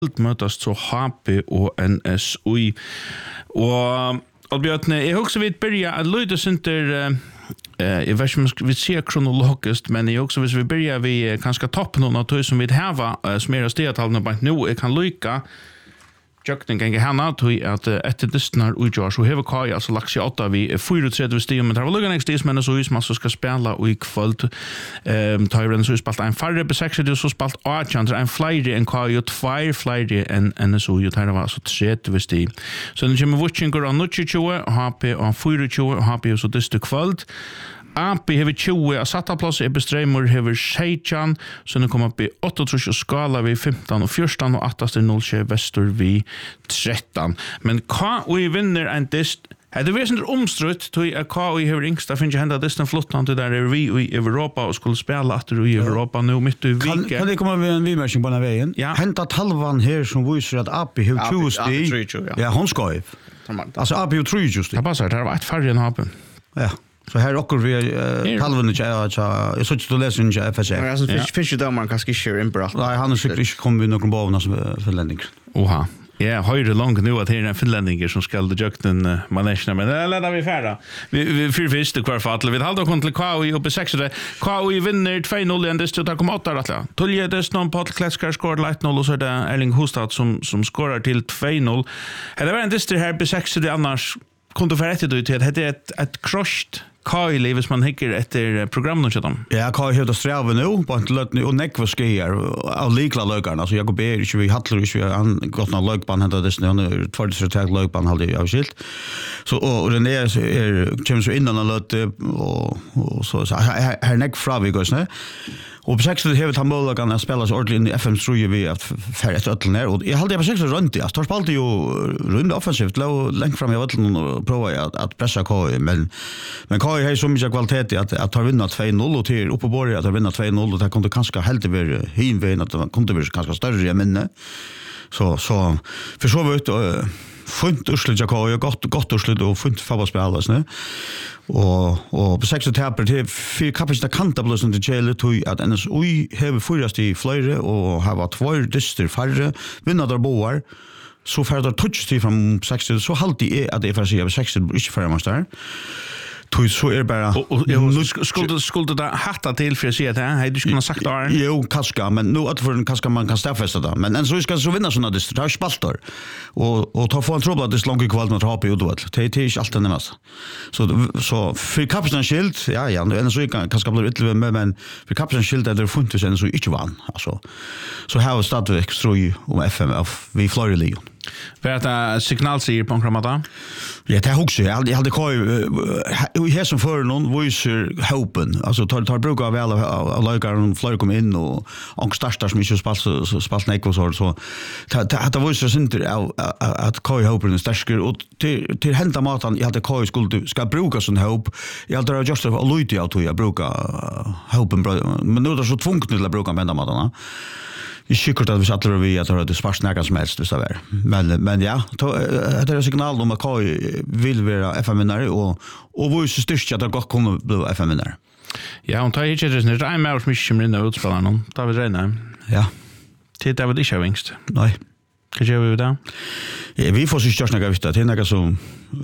møtast så HP og NSUI. Og Bjørn, jeg også vil begynne at lyde sinter jeg vet ikke om vi ser kronologisk, men jeg også hvis vi begynner vi kanskje toppen av noe som vi har som stedatallene bare nå, jeg kan lykke Jökning gänga henne till att efter distnar utgör så har Kai alltså lagt sig 8 vi 34 stig men det var lugan nästa men så man så ska spela och ikväll Tyrant så spelat en färre besexed så spelat Archant en flyger en Kai och fire flyger en så ju det var så 30 stig så den kommer watching går on 22 HP on 24 HP så det kväll AP har 20 av satta plass Ebestreimur har 16 så nu kommer upp i 38 och skala vi 15 och 14 och 8 0 väster vi 13 men KI vinner en dist det var sånt omstrutt till att KI har yngst det finns ju hända distan flottan till där vi i Europa och skulle spela efter i Europa nu mitt i veckan kan det komma en vimärsing på den vägen hämta talvan här som visar att AP har 20 stig ja hon ska ju alltså AP har 3 just det passar det var ett färre än HP ja så här också vi talven jag så att du läser in FSF. Ja, så fish där man kanske share in bra. Nej, han har säkert kommit någon bavna som förländning. Oha. Ja, höjde långt nu att det är en finländinger som ska det jökten manegen men lämnar vi färda. Vi för första kvartal vi håller kon till KI uppe 6 där. KI vinner 2-0 igen det står kommer 8 rättla. Tulje det någon på Kletskar scored light 0 och så där Erling Hostad som skorar till 2-0. Det var en dyster här på 6 det annars kunde få rätt till att det är ett crushed Kai leves man hickar efter programmet och dem. Ja, Kai har det sträva nu på ett lötne och neck var skier av likla lökarna så Jakob är ju vi hattlar ju han gått någon lökban hade det snön tvådels tag lökban hade jag skilt. Så och den är kommer så innan lötte och så här neck fra vi går snä. Och på 6 har vi han möjligheten att spela så ordentligt in i FM tror ju vi att för ett öll ner och jag hade på 6 runt det. Tar spalt ju runda offensivt långt fram i öllen och prova att pressa KI men KI har så mycket kvalitet att ta vinna 2-0 och till uppe på borg att vinna 2-0 och det kunde kanske helt vara hinvägen att det kunde vara ganska större i minne. Så för så vet funt urslut jag KI gott urslut och funt fotbollsspelare så och på 6 tappar till för kapaciteten kanta plus under Chile till att NSUI har förrast i flöre och har varit 2 dyster färre vinner där boar så färdas touch till från 60 så halt det är att det för sig av 60 inte för man där Tui så är bara skulle det hatta till för att se att hej du skulle ha sagt där. Jo, kaska men nu att för en kaska man kan stäffesta det. Men en så ska så vinna såna det tar spaltar. Och ta få en trubbel att det långa kvalitet med HP och då. Det är inte allt det mest. Så för kapten skilt ja en så kan kaska bli lite men för kapten skilt där funnit sen så inte vann. Alltså så här har startat extra om FM vi Florida League. För att signal säger på programmet. Ja, det också. Jag hade KI här som för någon visar hopen. Alltså tar brukar väl av lökar flyr kom in och startar som inte spalt nek och så. Det var så synd att KI hopen är starkare och till hända matan jag hade KI ska bruka sån hopp. Jag hade just att lite att jag brukar hopen men nu är det så tvunget till att bruka hända matan. Jag tycker att vi satt vi att det sparks näka som helst så där. Men ja, det är signal om att KI vill vara FM-vinnare och vad är så styrkt att det gott kommer bli FM-vinnare. Ja, och tar inte det är mer som inte rinner utspelaren om. Tar vi det Ja. Till det var det inte vinst. Nej. Vad gör vi då? Ja, vi får så störst några visst att det är något som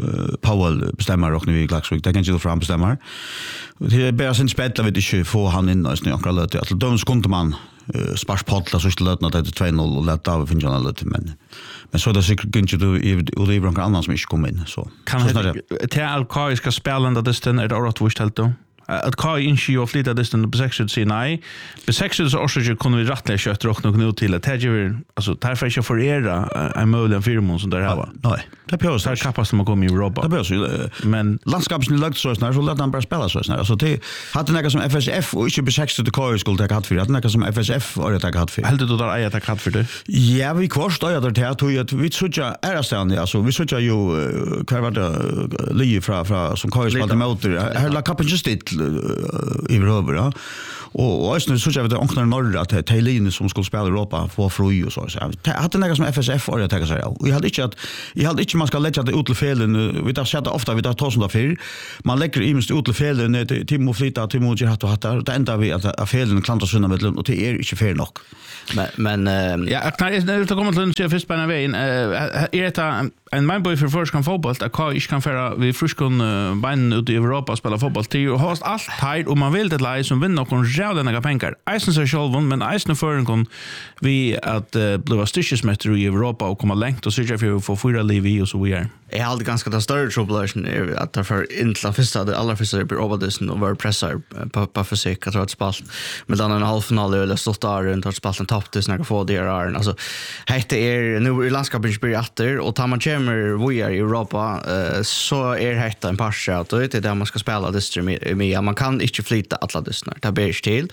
Paul bestämmer och nu i Klaxvik. Det kan inte fram bestämmer. Det är bara sen spela vi inte få han in och snöka lite. Att de skulle man spars potla så skulle det att 2-0 och lätta av finna alla lite men så det säkert inte du och det är någon annan som inte kommer in så. Kan det till Alkai ska spela ända distan är det året vart helt då? Att Kai inte ju flytta distan på 6 sig nej. På 6 så också ju kunde vi rättliga kött och nog nu till att det alltså därför är jag för era en möjlig firma som där har. Nej. Det behövs här kapas som kommer i Europa. Det behövs men landskapsni lagt så snart så låt han bara spela så snart. Alltså det hade något som FSF och inte på 6 till Kai skulle ta haft för det något som FSF och det haft för. Helt du där är haft för det. Ja, vi kvarst då jag där tog att vi söker är stan alltså vi söker ju kvar var det Lee från som Kai spelade mot här la kappen just det över ja. Och nu så jag vet onklar norra att Tailin som skulle spela Europa få fri och så. Jag hade några som FSF och jag tänker så här. Och jag hade inte man ska lägga det ut till felen. Vi tar sätta ofta vi tar 1004. Man lägger i minst ut till felen till flytta till Moji hat och hattar. Det enda vi att felen klantar sunna med och det är inte fel nog. Men ja, när det kommer till en först på en väg är det en manboy för först kan fotboll att jag kan föra vi fruskon beinen ut i Europa och spela fotboll till och har allt här och man vill det lag som vinner någon jävla pengar. Eisen så själv men eisen för kon vi att bli styrkesmästare i Europa och komma långt och söka för att få fyra liv i och så vidare. Jag hade ganska det större troublation att därför inte första det allra första blir överdysen och var pressar på fysik att ha ett spel med den en halvfinal eller stått där runt att spela en topp det snacka få det är alltså heter nu i landskapet blir åter och tar man kommer vi är i Europa så är det en passat och det är där man ska spela det med man kan inte flytta alla dysnar det blir till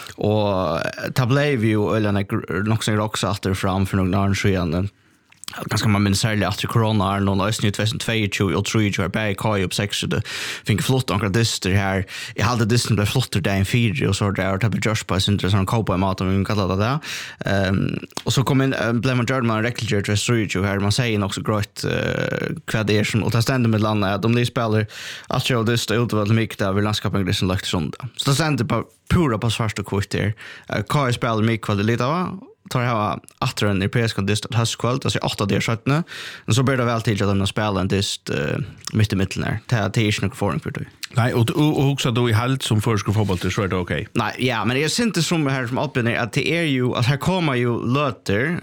och ta blev ju eller någon också åter fram för några år sedan ganska man minns särskilt efter corona någon östny 2022 och 3 år bak kai upp 6 det fick flott ankra dyster här jag hade dysten blev flotter där en 4 och så där typ Josh på sin sån cowboy mat och vi kallar det där och så kom in blev man Jordan Recklger till 3 här man säger också grått kvadersen och ta ständer med landa de de spelar att jag det stod väl mycket där vill landskapen det som lagt sunda så det ständer på pura på första kvarter kai spelar mycket kvalitet tar jag att den europeiska dist att höstkvällt alltså 8 där 17 och så blir det väl till att de spelar en dist mitt i mitten där det är inte för dig. Nej och också då i halt som förska fotboll det så är det okej. Nej ja men jag syns inte som här som uppe att det är ju att här kommer ju löter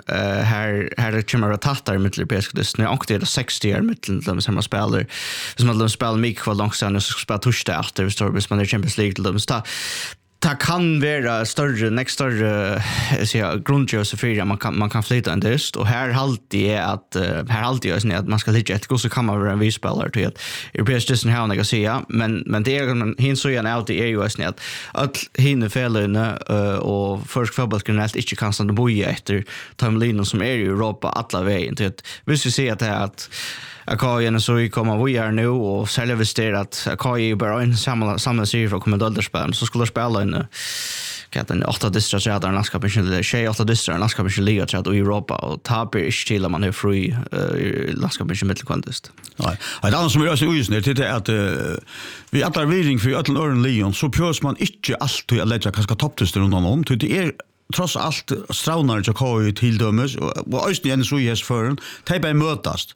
här det kommer att tatta i mitt europeiska dist när och det är 60 år mitten de som spelar som de spelar mycket för långt sen så spelar torsdag efter Storbis man i Champions League de står det kan vara större grundjosefria man kan flytta en dyst och här alltid är att man ska ligga ett så kan man vara en visspelare till att europeisk dysten här jag säga men det är hin så igen out i EU att att hinna fällena och försk fotboll generellt inte kan stanna boja efter timeline som är i Europa alla vägen till att vi ser att det är att Akajen så vi kommer vi är nu och sälja visst att Akajen bara en samma serie för kommer dollarspel så skulle spela en katten 8 distrikt där landskapen eller 8 distrikt landskapen liga i Europa och tapar inte till man är fri landskapen i mittelkvantest. Nej. Det andra som är så ojusnert det är att vi alla viring för alla ören Leon så pjörs man inte alltid att lägga kanske topptester runt om till det är trots allt straunar jag kör till dömes och östern så ges förn täba mötast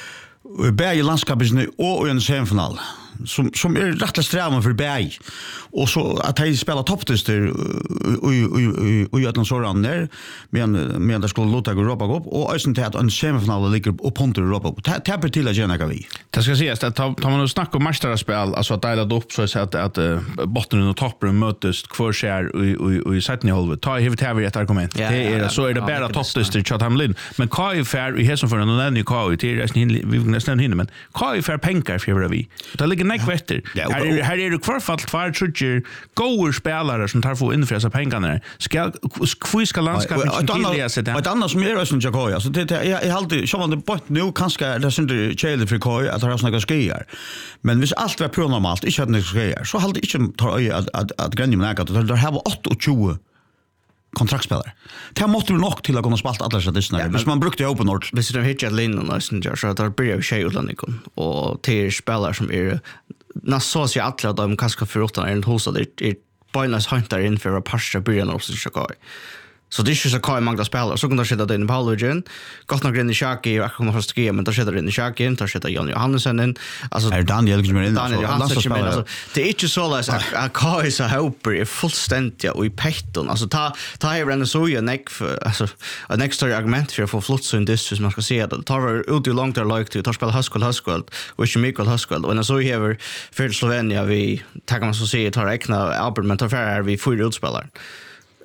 Berg landskapet och en semifinal som är rätt strävan för Berg och så att de spelar topptester och att de såran där men det skulle låta Europa gå upp och ösen till att en semifinal ligger upp på Europa täpper till att gärna vi det ska sägas att tar man och snackar om mästarspel alltså att dela upp så att botten och toppen möts kvar skär i sättning håll ta hit här ett argument det är så är det bara topptester Chathamlin men Kai fair i hästen för någon ny Kai till vi nästan hinner men Kai fair pengar för vi det ligger näck vetter här är det kvarfall kvar trutcher goer spelare som tar få infräsa pengarna ska kviska landskapet till sig ett annat som är som jag alltså det jag alltid så man det bort nu kanske det syns Chile för Kai att ha såna skier men hvis allt var på normalt inte hade skier så hade inte tar att gränja med att det har 28 kontraktspelare. Det måste du nog till att kunna spela alla så det när. Hvis man brukte open ord. Hvis de hittar linan och sen så att det blir ju utlandikon och till spelare som är nästan så att alla de kanske för åt en hos det Boynas hunter in för att passa början av Chicago. Så det är ju så kan man spela så kan det sätta in Paulugen. Gott nog in i Shaki och kommer först ge men då sätter in i Shaki då sätter Jan Johansen in. Alltså Daniel kommer in alltså det är inte så att Kai så helper är fullständigt och i petton. Alltså ta här en så ju neck för alltså en extra argument för att få flott så in det som man ska se det. Tar ut hur långt det like till tar spela Haskell och Michael Haskell och när så här för Slovenia vi tar man så se tar räkna Albert men tar för vi får utspelare.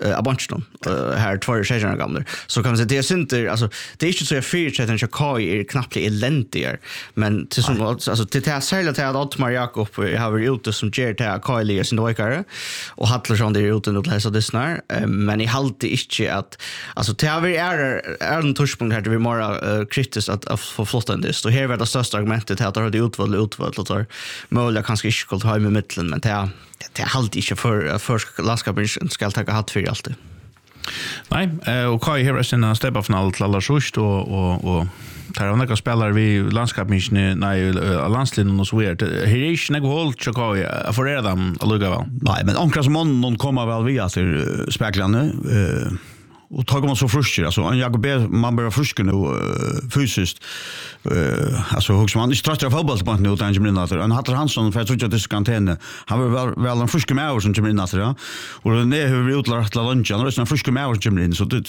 Abanchton här 2 år gamla. Så kan man säga det är synter alltså det är inte så jag fyrträtten jag kai är knappt eländiga men till som alltså till det särskilt att Otmar Jakob har varit ute som ger till Kyle i sin dojkare och Hattlarsson det är ute och läsa det snar men i halt det inte att alltså det har är en touchpunkt här det vi mer kritiskt att få flotta det så här var det största argumentet att det har utvald och tar möjliga kanske inte skulle ha med mitten men det är halt inte för landskapen ska ta hatt för alltid. Nej, och Kai har sin steppa-final till alla sjukt och tar han några spelare vi landskapsmissionen landslinjen och så vidare. Här är inte något håll till Kai för er dem alluga väl. Nej, men ankra som någon kommer väl via till speklande och tar man så frustrerad alltså en Jakob man börjar fruska nu fysiskt alltså hur man inte tröstar fotboll på nu utan Jimmy Natter han hade Hansson för att det ska antenne han var väl en fruska med som Jimmy Natter och det är hur vi utlar till lunchen och en fruska med Jimmy så det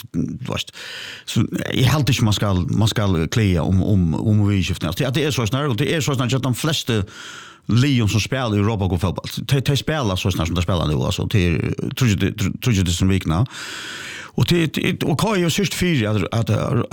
så i helt inte man ska klia om vi skiftar det är så snart och det är så snart att de flesta Leon som spelar i Europa går fotboll. De spelar så snart som de spelar nu alltså till tror det som vikna. Och Kai har sist fyra att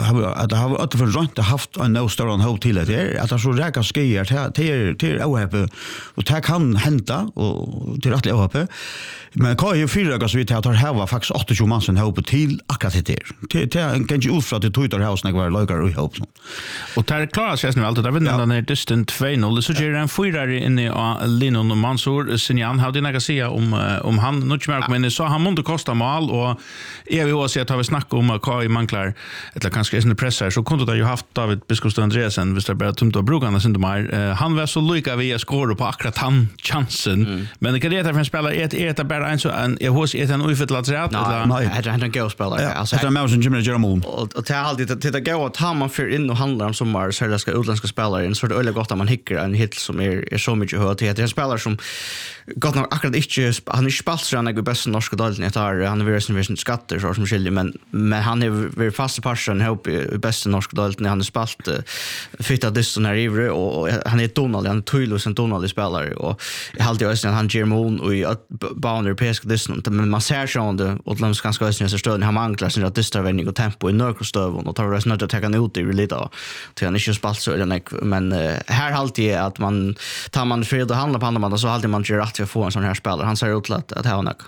har att för runt haft en no star on hotel där att så räka skier till OHP och det kan hända och till rätt OHP men Kai har fyra så vi tar här faktiskt 80 man som hopp till akkurat det kan ju ut för att det tog där hus när var lagar i hopp och tar klarar sig nu alltid där vinner den är distant 2-0 så ger en fyra in i Linon och Mansour Sinjan hade några säga om han nu mer men så han måste kosta mal och vi har sett att vi snackar om att Kai manklar eller kanske är en pressar så kunde det ju haft David Biskopst Andreasen visst det bara tumt och brukarna sen mer han var så lika vi skåra på akkurat han chansen men det kan det för en spelare är det bara en så en jag hos är en oförtlat rätt eller nej han går spelare alltså det är Mouse Jimmy Jerome och det är alltid det går att ha man för in och handlar om sommar så det ska utländska spelare så det är öle gott att man hickar en hit som är så mycket hört det är en spelare som gott nog akkurat inte han är spalsar han är bäst norska dalen han är version skatter så som skiljer men han är fast i passion ihop i bästa norska dalen han är spalt fitta distan här ivre och han är Donald han Tuilos en Donald spelare och jag alltid ösn han Germon och i banor pesk distan men man ser så det och läms ganska ösn så stöd han manglar sin att distavändning och tempo i nörkostöv och tar det snart att ta kan ut i lite till han inte spalt så eller men här alltid att man tar man för det handlar på andra så alltid man gör att jag får en sån här spelare han ser ut att ha något.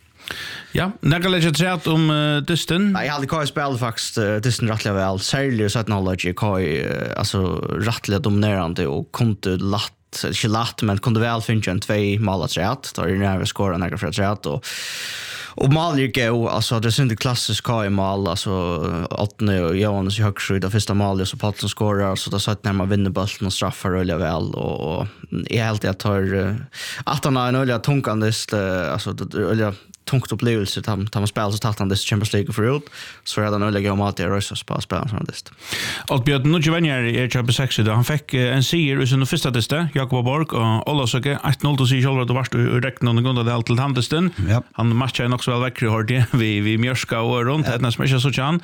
Ja, när jag läser chat om Distan. Nej, jag hade Kai spel faktiskt Distan rättligt väl. Särskilt så att knowledge Kai alltså rättligt dominerande och kunde lätt men kunde väl finna en 2 mål att rätt. Då är det när skora några för att rätt och mål gick alltså det är inte klassisk Kai mål alltså 8 och Jonas i högskjuta första målet så Patton skorar så då så att när man vinner bollen och straffar öliga väl och är helt jag tar att han har en öliga tunkandest alltså öliga tungt upplevelse tar man spelar så tar han det Champions League för ut så är det en öliga om att det rösas på spela sån det. Och Björn Nujvenjer i Champions 6 då han fick en seger i sin första test Jakob Borg och alla så 1-0 till sig själva då varst du räkna någon gång det till Handesten. Han matchade också väl väckre hörde vi Mjörska och runt det som är så tjän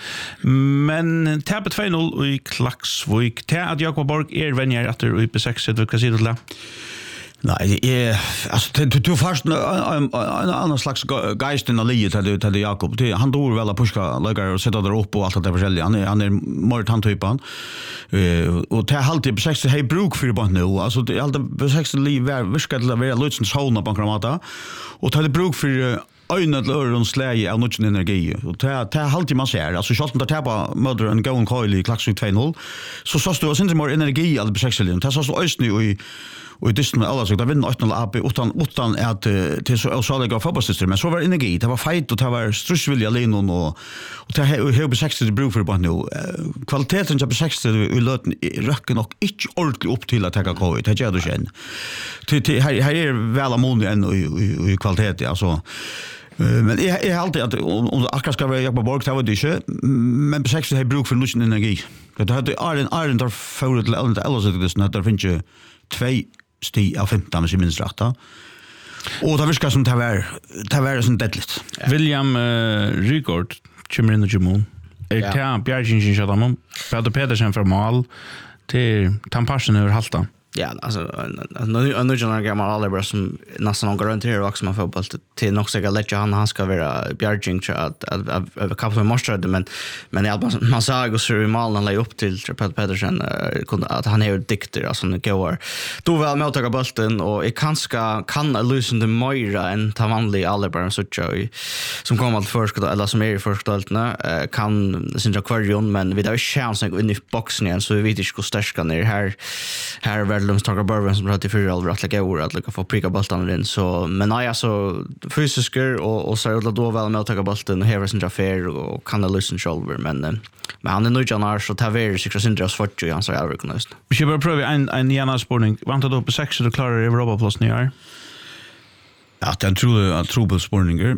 men tappet 2-0 i Klaxvik till att Jakob Borg är vänjer att i P6 det kan se det. Nej, alltså du först en annan slags geist in aliet till Jakob. Han dår väl att pusha lägger och sätta där upp och allt det där han är mer tantypen. Och det har alltid på 60 hej bruk för band nu. Alltså det alltid på 60 liv viskar det vara Lutsens hona på kramata. Och det bruk för öjnet lörren släge av nutchen energi. Och det har alltid man ser. Alltså så att det tappa mother and go and coil i Klaxvik 2-0. Så sås du inte mer energi all på 60 liv. Det sås öst nu i och det är alla så där vinner 8-0 AP utan att till så saliga fotbollssystem men så var energi det var fight och det var strussvilja Linon och det har på 60 bruk för bara nu kvaliteten på 60 i löten räcker och inte ordentligt upp till att ta covid det gör du sen till här är väl amon i kvalitet alltså men jag alltid att om akkurat ska vara på Borg det inte men på 60 har bruk för lusten energi det hade Arden där för det eller så det snart där finns ju 2 sti av 15 med sin minst rätta. Och det viskar som det var sånt deadligt. William Rygård kommer in i Jimon. Är det Bjärgingen Shadamon? Peter Pedersen för mål till Tampassen över halta. Ja, alltså nu när gammal Oliver som nästan garanterar också man fotboll till nog säkert lägga han ska vara Bjärging att över couple måste men man sa ju så i Malmö lägga upp till Peter Pedersen att han är dikter alltså nu går då väl med att ta bollen och är kan lösa det Moira än ta vanlig Oliver så som kommer att först eller som är i första kan synja kvarjon men vi har ju chans att gå in i boxen igen så vi vet inte hur starka ner här väl Starka Bourbon som hade för all rätt lägga ord att lucka få pricka bollen in så men nej alltså fysiker och så är då väl med att ta bollen och här sin affär och kan det lösa shoulder men han är nu janar så tar vi sig syndras fort ju han så är rekognist. Vi ska bara pröva en gärna spårning. Vänta då på 6 och klarar Europa plus ni är. Ja, det är en trubbel spårningar.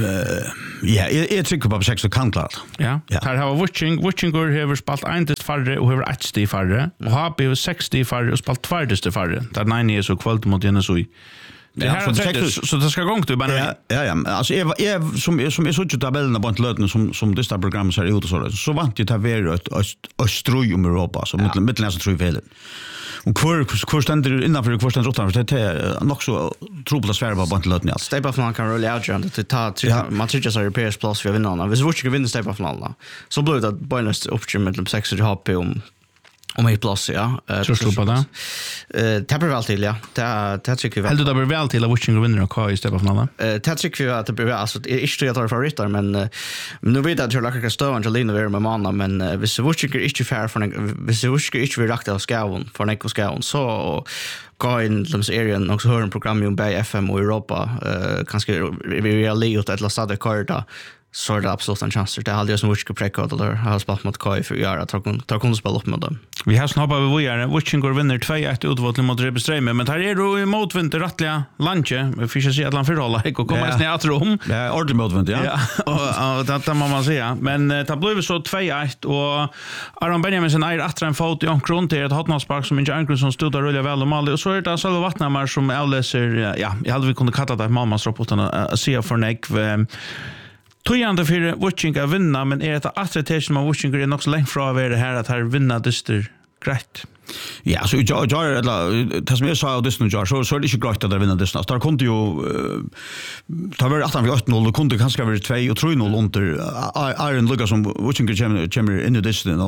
Ja, jag tycker på 6 kan klara. Ja. Här har watching har spalt 1 färre och har 1 stig färre och har på 60 färre och spalt 2 stig färre. Där 9 är så kvalt mot den så. Det här så det ska gång du bara. Ja. Alltså är som är så ju tabellen på löten som det där programmet så ute så vant ju ta vara ett stroj om Europa så mittelländska tror jag väl. Och kvar ständer innanför kvar ständer utanför det är nog så trubbla svärva på bantlöten alltså. Step of kan rulla out and to ta man tycker så repairs plus vi vinner. Vi ska vinna step of alla. Så blir det bonus option med 6 och HP om ett plus ja. Så slår på det. Tapper väl till ja. Det tycker vi. Helt det blir väl till att watching vinner och kvar i step of alla. Det tycker vi att det blir alltså inte jag tar favoritar men nu vet jag att jag lägger stå Angelina över med manna men hvis watching inte fair för hvis watching inte vill rakta skån för en skån så gå in i serien också hör en program om Bay FM och Europa kanske vi är lite ett lasade karta så är det absolut en chans. Det är aldrig som Witching prekad eller har spelat mot KF för att göra tar kunde spela upp med dem. Vi har snabbat vi vidare. Witching går vinner 2-1 utvåtlig mot Rebestreime men här är det motvind till rättliga lanche. Vi får se att han förhåller och kommer ner att rum. Det är ordentligt motvind, ja. Och det må man säga. Men det blev så 2-1 och Aron Benjaminsen är att en fot i ankron till ett hotnaspark som inte ankron som stod där rulla väl och Mali och så är det Salva Vattnamar som avläser jag hade vi kunde katta det mammas rapporten att se för nek Tojande för watching att vinna men är det attraktion man watching är nog så långt från över det här att här vinna dyster grejt. Ja, så jag eller det som jag sa det nu så är det inte grejt att vinna dyster. Där kunde ju ta var 8-0 och kunde kanske vara 2 och 3-0 under Iron Lucas som watching kommer in i dyster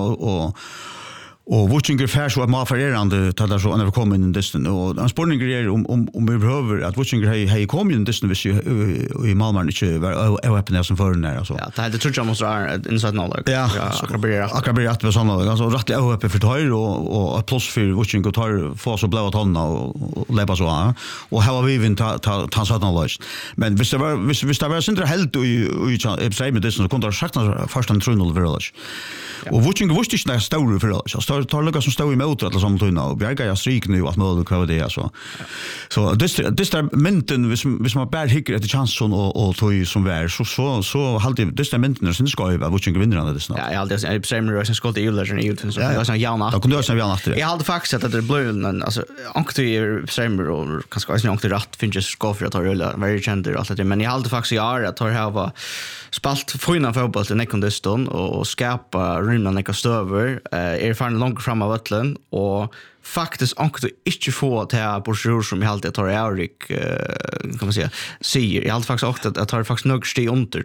och watching fair så att man förärande tar så när vi kommer in i dysten och en spårning är om vi behöver att watching hej kommer in i dysten vis i Malmö inte var öppna som för när alltså. Ja, det tror jag måste vara inside knowledge. Ja, akkurat att vi såna alltså rätt öppna för tar och plus för watching och tar få så blåa tonna och läppa så och här har vi vinn ta såna knowledge. Men visst det var syndra helt i säg med dysten så kunde sagt först en 3-0 village. Och watching visste inte nästa stor village. Tar Lucas som står i motor eller som tunna och Bjärga jag stryk nu att mål kvar det alltså. Så det där minten hvis man bär hickar efter chansen och tog som vär så hade det där minten sen ska ju vara vilken vinnare det snart. Ja, jag hade Samuel Rose skott i Ullersson i ut så det var sån jävla. Då kunde jag säga jävla efter. Jag hade faktiskt att det blev en alltså ankte Samuel och kanske också ankte rätt finns ju skott för att ta rulla very gentle allt det men jag hade faktiskt att ta här var spalt fina fotboll till nekondiston och skapa rymna neka stöver fan långt fram av vattlen och faktiskt också inte få till Borsjur som jag alltid tar Erik kan man säga säger jag alltid faktiskt också att tar faktiskt nog steg under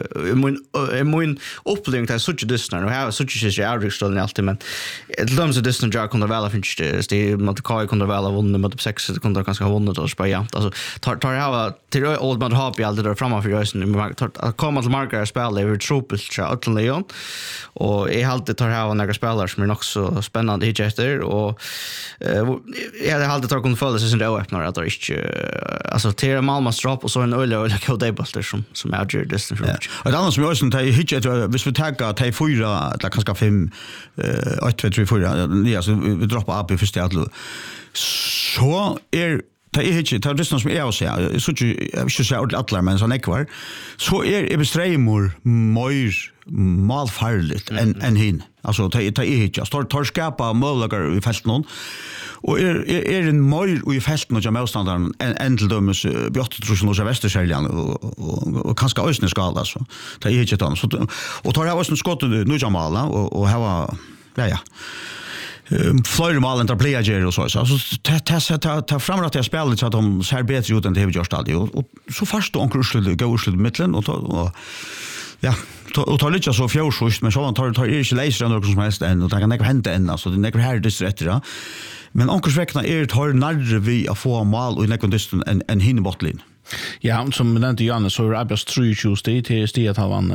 min upplevelse till så mycket dystnar och här så mycket Erik står alltid men det löms så dystnar jag kunde väl finns det mot Kai kunde väl ha vunnit mot 6 kunde kanske ha vunnit och spela alltså tar jag ha till old man happy alltid där framme för rösten att komma till markera spela över truppel till Leon och jag alltid tar här några spelare som är också spännande hit efter och jag hade alltid tagit konfölja sig som det öppnar att det inte alltså till Malmö strap och så en öl kodebulter som är ju distance reach. Och det andra som jag också tar hit hvis vi tar ta 4 eller kanske 5 8 2 3 4 ja så vi droppar upp i första halvlek. Så det är inte det distans som jag säger så jag ska säga alla men så kvar så bestreimor mer malfarligt än hin alltså det är inte tar skapa möjligheter i fälten och en mer i fälten och motståndaren en till dömes björttrusson och västersäljan och kanske ösnen skala så det är inte det så och tar jag också skott nu jamala och här var ja flöjre mål än där player och så ta framrat jag spelar så att de ser bättre ut än det har gjort alltid och så fast då onkel gå ut i mitten och ja, och tar lite så fjärsjust men så han tar inte läser något som helst än och det kan inte hända än alltså det är här det rätt ja. Men onkels veckna tar närre vi att få mål och i nekondisten en hinnebortlin. Ja, som nevnte Janne, så er Abbas 3-20 til at han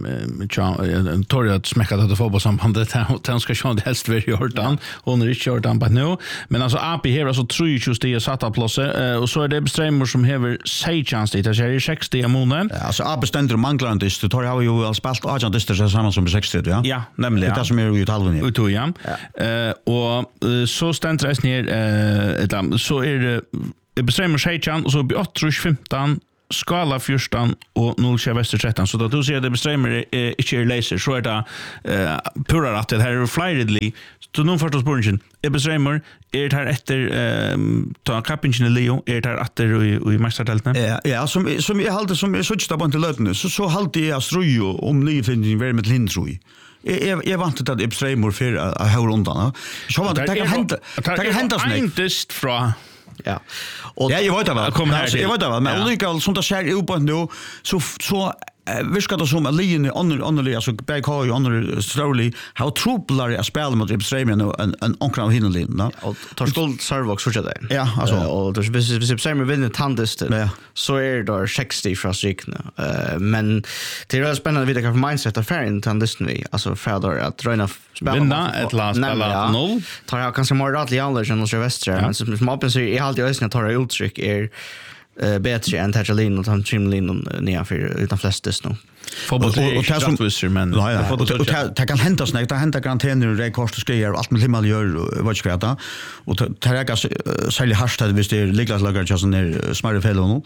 tar at smekket dette fotballsambandet, han skal ikke helst være i Jordan, hun ikke gjort han på nå, men altså Abi hever altså 3-20 satt av plåse, og så det bestremer som hever 16 det er 60 av måneden. Ja, altså Abi stender mangler en dist, tar jeg jo spilt 18 dister sammen som 60, ja? Ja, nemlig, ja. Det er som i talven, ja. Utå, ja. Og så stender jeg ned, så det bestremer 16, og så blir 8-15, skala 14 og 0 Vester 13. Så da du sier at det bestremer ikke laser, så det pura rett. Det her flere så nå først spørsmålet, bestremer det her etter ta kappingen i Leo, det her etter i mesterteltene? Ja, som jeg halte, som jeg sørste av til løtene, så halte jeg strøy om nyfinning være med lindstrøy. Jeg vant til at jeg bestremer for å høre undan. Så det kan hente sånn. Eintest fra... Ja. Och jag vet det. Jag vet det. Men allikevel som det ser ut på nu så viskar det som att linjen annorlunda så back har ju annorlunda slowly how trouble att spela mot Ibstremian en onkran hinnerlin va och tar skuld servox för det. Ja, alltså och det är Ibstremian vinner tandest så är det 60 från strikna. Men det är spännande vilka mindset affär in tandest vi alltså för att röna spela vinna ett last spela 0 tar jag kanske mer rätt Janler än Norge Västra men som öppen så är alltid ösnen tar jag uttryck är bättre än Tajalin och Trimlin ner för utan flestes nu. Fotboll och det men det kan hända snägt det händer garanterar det kostar skriver allt med himmel gör vad ska jag och det är sälja hashtag visst det ligger lagar just ner smarte fel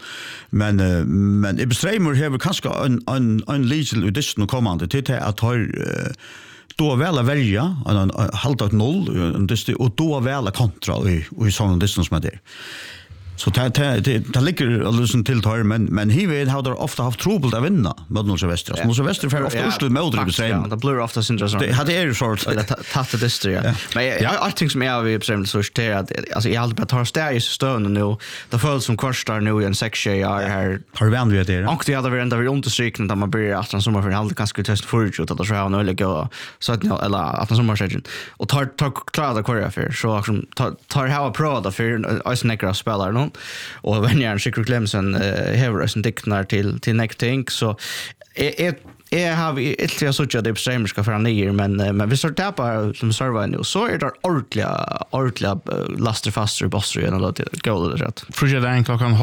men i bestremer har vi kanske en legal edition kommande till att ha då väl att välja en halta 0 och då väl att kontra i sån distance med det. Så det ligger alltså till tar men he vet how they ofta haft trouble att vinna mot Norge Västra. Norge Västra för ofta urslut med det säger. Det blir ofta syndrom. Det hade är sort tatt det styr. Men jag tänker som jag vi bestämde så att alltså jag hade bara tar steg i stön nu. Det föll som kostar nu en 6 är här. Har vi ändå det? Och det hade vi ändå understrykning där man börjar att han sommar för halv kanske test för att så han eller gå så att eller att han sommar säger och tar klara det kvar för så tar ha pro för Ice Negra spelar någon och when jag skickar Clemson Heavers and Dicknar till next thing så jag har ett jag såg att det bestämmer ska för ner men vi står där som server nu så är det ordentliga laster faster bossar igen och det går det rätt. Fröja den klockan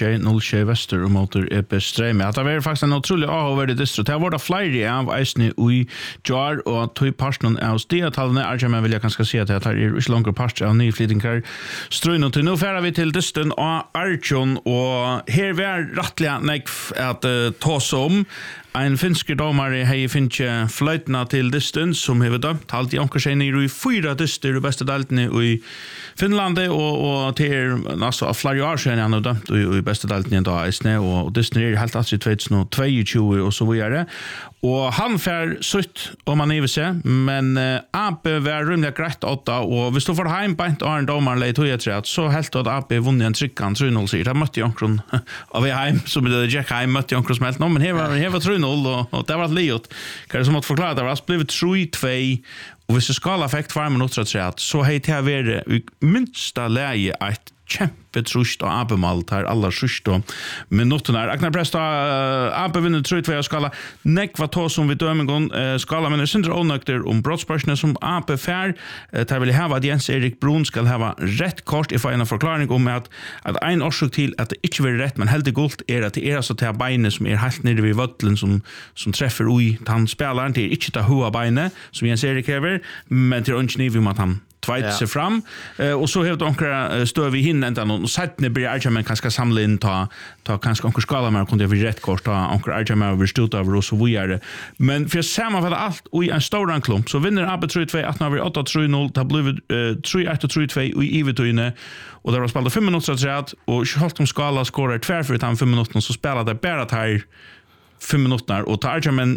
0 Väster och motor är bestämmer att det är faktiskt en otrolig över distro. Det var det flera av Isne i Jar och tog passion aus det att han är jag vill jag kanske se att det är inte långt past av ny flyttingar strön och nu färdar vi till Disten och Archon och här var rättliga att ta som en finsk domare hei finche fløytna til distance som hever dømt halt i onkersen i 4 dyster i beste deltene i Finland og til altså flere år siden han har dømt i beste deltene i dag eisne og distene er helt altså i 2022 og så videre og han fer sutt om han iver seg men AP var rymlig greit 8 og hvis du får heim beint av en domar leit og jeg tror så helt at AP vunnet en trykkan 3-0 sier det møtte jonkron av heim som det Jack heim møtte jonkron smelt nå men her var 3-0 och det var liot. Kan det som att förklara det var blivit 3-2 och hvis det skala effekt 5 minuter så hej det var i minsta läge ett kjempetrust og abemalt her aller sørste minuttene her. Aknar Presta Abe vinner 3-2 skala. Nekva to som vi dømer skala, men det er syndere ånøkter om brottspørsene som Abe fær. Der vil jeg hava at Jens Erik Brun skal hava rett kort. Jeg får en forklaring om at en årsøk til at det ikke vil rett, men heldig gult er at det er altså til beinet som er helt nede ved vødlen som treffer ui han spelaren. Det er ikke til hoa beinet som Jens Erik hever, men til ønskene vi om at han tveit sig fram och så helt onkra stöv i hinna och sättne blir Arjaman kanske samla in ta kanske onkra skala mer kunde vi rätt kort ta onkra Arjaman över stort över och så vidare men för sammanfatta allt och i en stor klump så vinner Abbe 3-2 att när vi 8-3-0 det blev 3-1-3-2 och i Ivetyne och där var spelat 5 minuter så att och Schaltom skala skorar tvär för 5 minuter så spelade det bara här 5 minuter och tar Arjaman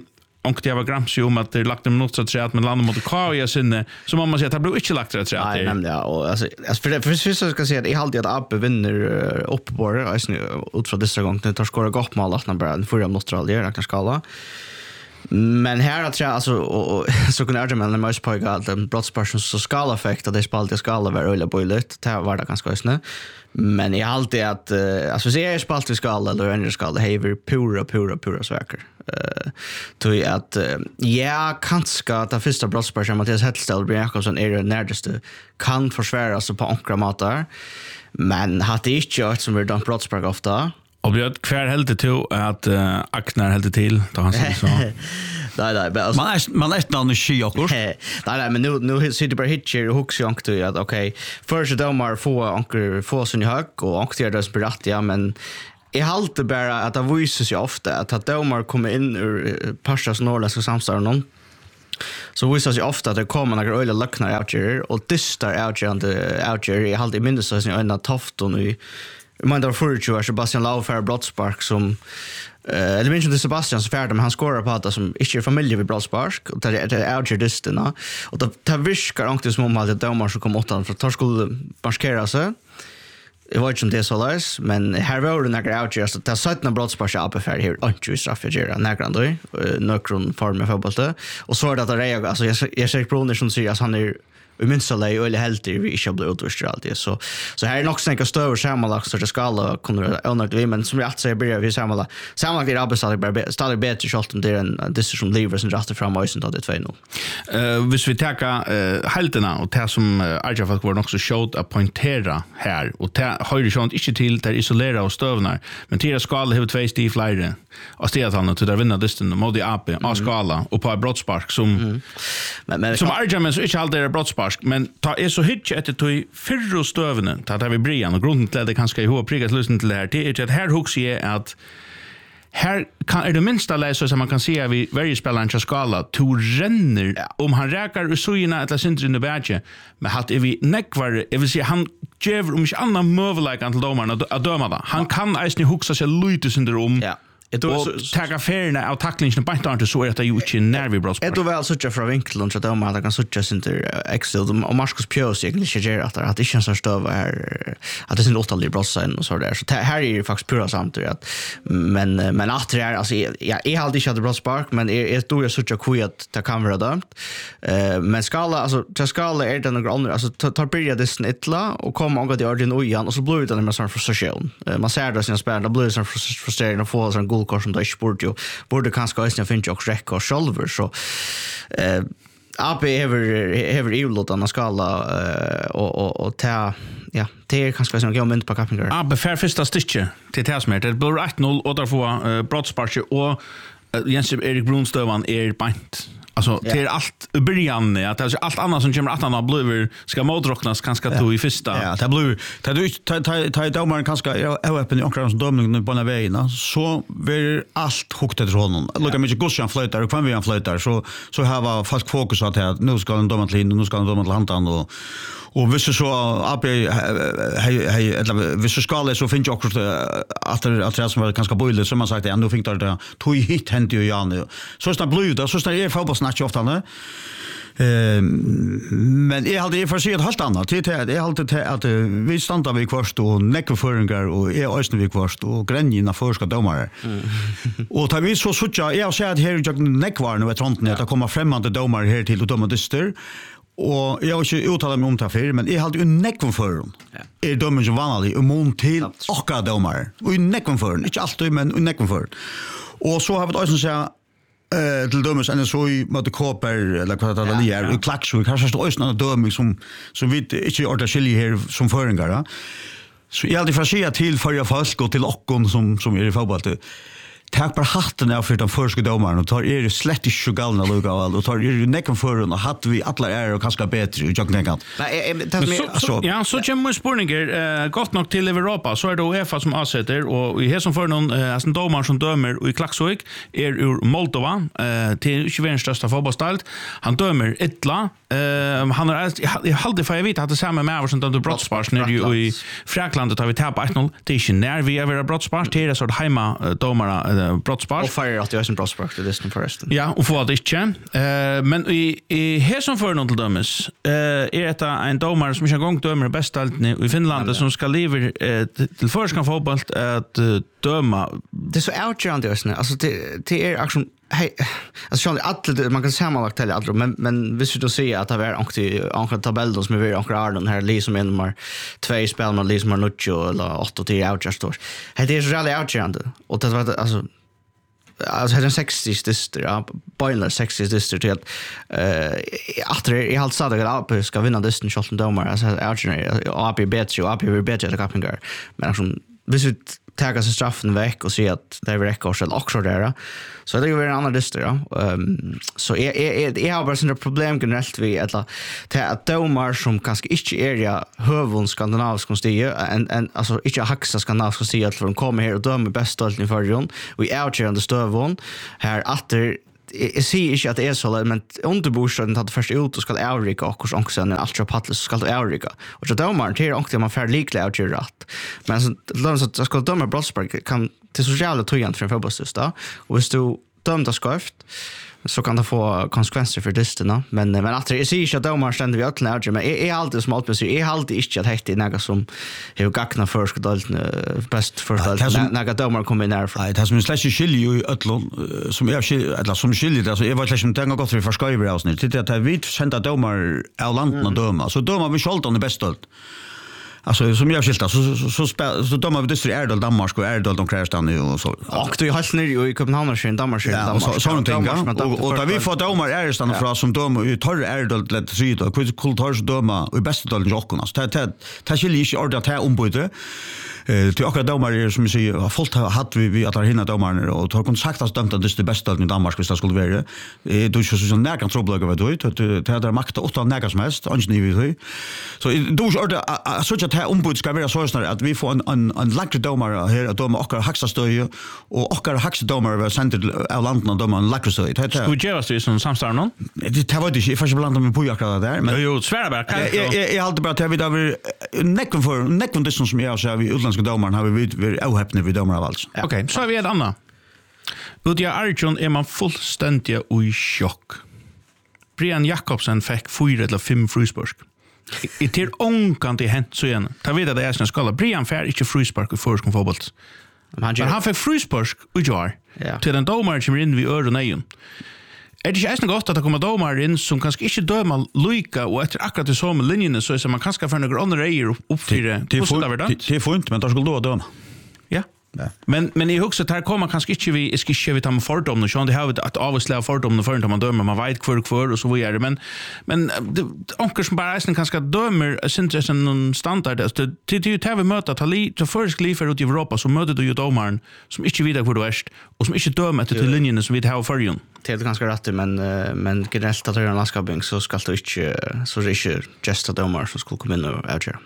och det var gramsi att det lagt dem något så att men landet mot Kaja sinne så man säga att det blev inte lagt rätt Nej, nämligen och alltså för så ska säga att jag alltid att Abbe vinner upp på det alltså ut från dessa gången tar skora gott mål att bara en förra Australien räknar skala. Men här att jag alltså och så kunde jag men most på att den brottsperson så skala effekt att det spalt skala var öle boilet det var det ganska snö. Men jag alltid att alltså så är spalt skala eller ändra skala haver pura saker. Tror att ja kanske att det första brottsperson Mattias Hellstad blir Jakobsson är det närmaste kan försvara sig på ankra matar. Men hade inte gjort som vi dom brottsperson ofta. Och Björn kvar helt till att Aknar helt till då han så. Nej, Man är någon skiockor. Nej, men nu sitter bara hitcher och hooks jag till att okej, först då man få sin hög och ankar det spirat ja, men jag halte bara att det visar sig ofta att domar kommer in ur Parsas norrländska samstår någon. Så visar sig ofta att det kommer några öliga löknar outger och dystar outger jag halte i minst så en av tofton i man där för Sebastian Laufer brottspark som eller minns inte Sebastian så färd men han skorar på att som inte är familj vid brottspark och det är outger dystarna och det viskar inte som att det domar som kommer åt han för att skulle markera sig. Jag vet inte om det är så läs, men här var det några outgers så det har sett några brottspark uppe för här inte i straffgöra några andra nökron form av fotboll och så är det att det är alltså jag ser Brunner som säger att han är vi minns alla eller helt vi inte blir utvisade alltid så här är nog snäcka större sammanlagt så det ska alla kunna onödigt men som jag säger börjar vi sammanlagt det är stadigt bättre så om det är en decision lever som rätt fram och inte det 2-0. Hvis vi tar helterna och det som Arjafat var också showed att poängtera här och det har ju sånt inte till där isolera och stövnar men tira skala har 2 stig flyre och sted att han till där vinna distan mot AP av skala och på brottspark som som Arjafat så inte alltid är brottspark men ta är så hitch att det tog fyrro stövnen att vi brian och grunden till det kanske i hur prigat lyssna till det här det är att här hooks är att här kan är det minsta läsa som man kan se vi varje spelaren ska skala to renner om han räkar och så ina att syns in i badge men hat vi neckvar jag vill se han ger om inte annan möjlighet till domarna att döma det han kan ens huxa sig lite syndrom och ta affärerna av tacklingen på inte så är det ju inte nervig brottspark. Det var väl så från vinkeln så att man kan söka sig inte Excel och Marcus Pios egentligen att det inte känns så stöv här att det är en åttalig brottsaren och så där så här är det faktiskt pura samt att men att det är alltså jag har aldrig haft brottspark men är då jag söker kul att det kan vara dömt men skala alltså till skala är det några andra alltså tar börja det snitla och kommer och det ordin ojan och så blir det en sån frustration man ser det sina spelare blir så frustrerande och får sån goalkort som det borde kanske också finna och räcka själva så AP ever evil skala och ta ja det är kanske som går mynt på Kappingar. AP för första stycke till Tasmer det blir 1-0 och där får brottspark och Jens Erik Brunstøvan är bant. Alltså det är allt i början att alltså allt annat som kommer att han blir ska modrocknas kanske då i första. Ja, det blir ta domaren kanske är öppen i omkring som domningen på den vägen så blir allt hukt efter honom. Lukar mycket gossian flöjtar och kan vi han flöjtar så här var fast fokus att nu ska den domaren till in och nu ska den domaren till handan och visst så AP eller visst ska så finns ju också att det som var ganska bojligt som man sagt ändå fick det tog hit hänt ju Jan så står blöda så står är fotbollsmatch ofta nu men jag hade för sig ett helt annat det är alltid att vi stannar vid kvarst och neckföringar och är ösnen vid kvarst och gränjina förska domare och tar vi så jag ser att här jag neckvar nu vet inte att det kommer främmande domare här till och döma dyster. Och jag har inte uttalat mig om det för men jag hade ju neckon för dem. Är dömer som vanligt mot till och domare. Och neckon för inte alltid men neckon för. Och så har vi också säga till dömers än så i mot Koper eller vad det är i klack så kanske står ösna döming som vi inte orda skilja här som föringar. Så jag hade för sig till för jag fast gå till ockon som är i fotboll. Tack bara hatten av för den första domaren och tar det slett inte så galna lugga och tar det necken för och hade vi alla är och kanske bättre jag tänker. Ja, så kommer spårningar gott nog till Europa så är det UEFA som avsätter och i här som för någon en domare som dömer och i Klaxvik är ur Moldova till 21 största fotbollsstad. Han dömer ettla Han har jag hade för jag vet att det samma med som de brottspars när ju i Frankland tar vi tappa 1-0 det är när vi är brottspars det är så hemma domare brottspars och fire att jag är en brottspars det är förresten. Ja, och för det inte. Men i här som för något till dömes är det en domare som inte gång dömer bästa i Finland som ska leva till förskan fotboll att döma. Det är så outgörande just nu. Alltså det är action. Hej, alltså alla man kan sammanlagt till alla men visst du säger att det är ankar tabellen som är väldigt ankar den här liksom en nummer 2 spel man liksom har nucho eller 8 till outjust. Det är så jävla outgörande och det var alltså den 60 dister ja boiler 60 dister till att i allt så där AP ska vinna disten shot domar alltså outgörande AP bättre och AP blir bättre att kapingar men alltså visst taga sig straffen veck och se att det är rekord eller också där så det är ju en annan dyster ja så är har bara sådana problem generellt vi att domar som kanske inte är hövon skandinavisk konstige en alltså inte haxa skandinavisk konstige för de kommer här och dömer bäst stolt i förjon vi outcher under stövon här åter jag ser inte att det är så men underbostaden hade först ut och ska Eureka och också en ultra paddles ska Eureka och så domar till också man får likla ut rätt men så låt så ska domar Brottsburg kan till sociala tryggheten för fotbollsstad och hvis du dömda skarpt så kan det få konsekvenser för dysterna men att jag ser inte att domar ständer vi alla men är alltid som alltid så är alltid inte att det är något som hur gagna förskadalt bäst för några domar kommer ner för det som slash skiljer ju öllon som är eller som skiljer alltså jag var liksom tänka gott för förskriver avsnitt det att vi sända domar av landen och döma så domar vi skall den bäst stolt. Alltså som jag skilta så dömer vi dyster Erdal Danmark och Erdal de krävstan nu och så. Och du har ner i Köpenhamn och Danmark och så någonting och där vi får domar Erdal från som dömer ut tar Erdal lätt syd och kulturs döma och bästa dalen jockorna. Så det skiljer inte ordet här ombyte. Till akkurat domar som vi säger har fått hade vi att ha hinna domar och har kontakt att dömta det bästa dalen i Danmark hvis det skulle vara. Du så så när kan trouble över det där makta 8 nägas mest och ni vet. Så du så ordet här ombud ska vara så snart att vi får en lägre domare här att döma och högsta stöd och högsta domare var sänt av landet och döma en lägre stöd. Skulle ge oss det som samstar någon? Det var det inte för blanda med på akkurat där men jo Sverige jag hade bara att vi där necken det som jag så vi utländska domare har vi ohäpna vi domare av alls. Okej, så har vi ett annat. Udja Arjun är man fullständigt i chock. Brian Jakobsen fick 4 eller 5 frispark. I till ånkan till hänt så igen. Ta vid att det är såna skala. Brian fär inte frispark i förskon fotboll. Men han fick frispark och jar. Till den domare som in vid öron nejon. Är det inte gott att det kommer domare in som kanske inte dömer lika och efter akkurat det som linjerna så är man kanske för några andra grejer upp för det. Det är får inte men då skulle då döma. Ja. Men i huset här kommer kanske inte vi ska vi ta med fördom och så det har att avslöja fördom för man dömer man vet kvar och så vidare men onkel som bara är kanske dömer syns en standard att det ju tar vi möta ta först lifer ut i Europa så möter du ju domaren som inte vet hur det är och som inte dömer till linjen som vi har för ju. Det är ganska rätt men generellt att göra en landskaping så ska det inte så inte just att domar som skulle komma in och avgöra.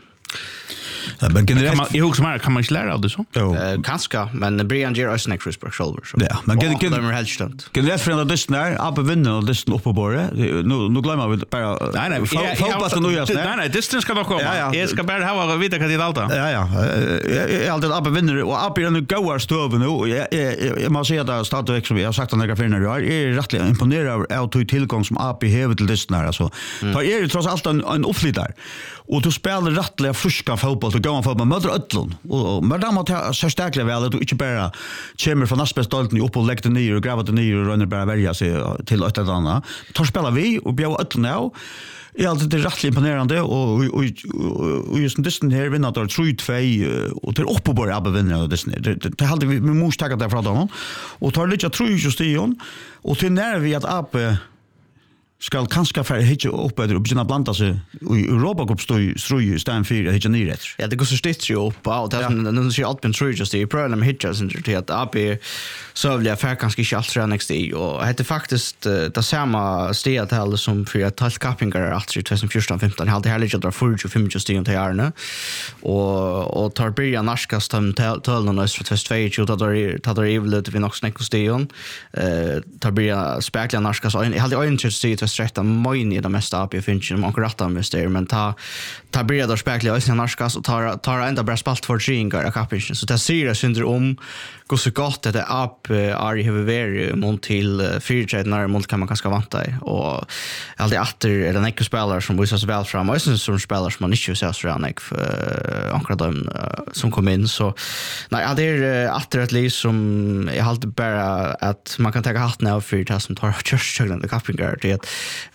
Men generellt i hus kan man inte lära av det så. Kanske men Brian ger oss next Chris Shoulder så. Ja, men generellt för det där upp vinner och det upp på bordet. Nu glömmer vi bara nej fotboll ska nu göras. Nej, distance ska nog komma. Jag ska bara ha vita kan det allt. Ja. Jag alltid upp vinner och upp i den goar stöv nu. Jag måste säga att starta som vi har sagt några förna år är rätt imponerad av tillgång som AP häver till distance alltså. För är det trots allt en uppflyttare. Och du spelar rättliga friska fotboll och går fotboll möter öllon och men då måste så starkt väl att du inte bara kommer från nästbästolten upp och lägger det ner och gräver det ner och rönner bara välja sig till ett eller annat. Tar spelar vi och bjöd öllon nu. är alltid rätt imponerande och just den här vinner där 3-2 och till uppe på Abbe vinner det hade vi måste ta det från dem och tar lite tror just det och till när vi att Abbe skal kanskje for ikke opp etter å begynne å blanda seg i Europacup strøy i stedet for ikke nyret. Ja, det går så stitt jo opp, og det er ikke alt been true just det. Problem hittar sin til at AB sövliga för kanske inte allt tränings i och det är faktiskt det samma stedet som för att ta kappingar att 2014-15 hade heller inte 45 just i Arne och tar börja narska stam tölna oss för 2022 tar det evigt vi nog snäcka station tar börja spekla narska så jag hade inte sett sträckta mojn i det mesta upp i finchen om akkurat om just det men ta börjar då spekla och sen narskas och tar ända bara spalt för tringar av kapinchen så det ser det synder om går så gott det upp är have very mont till fyrträdnar mont kan man ganska vanta i och alltid åter är den ekko spelare som visar sig väl fram och som spelare som man inte ser så rätt för akkurat de som kom in så nej det är åter ett liv som jag alltid bara att man kan ta hatten av för det som tar körstögande kappingar till att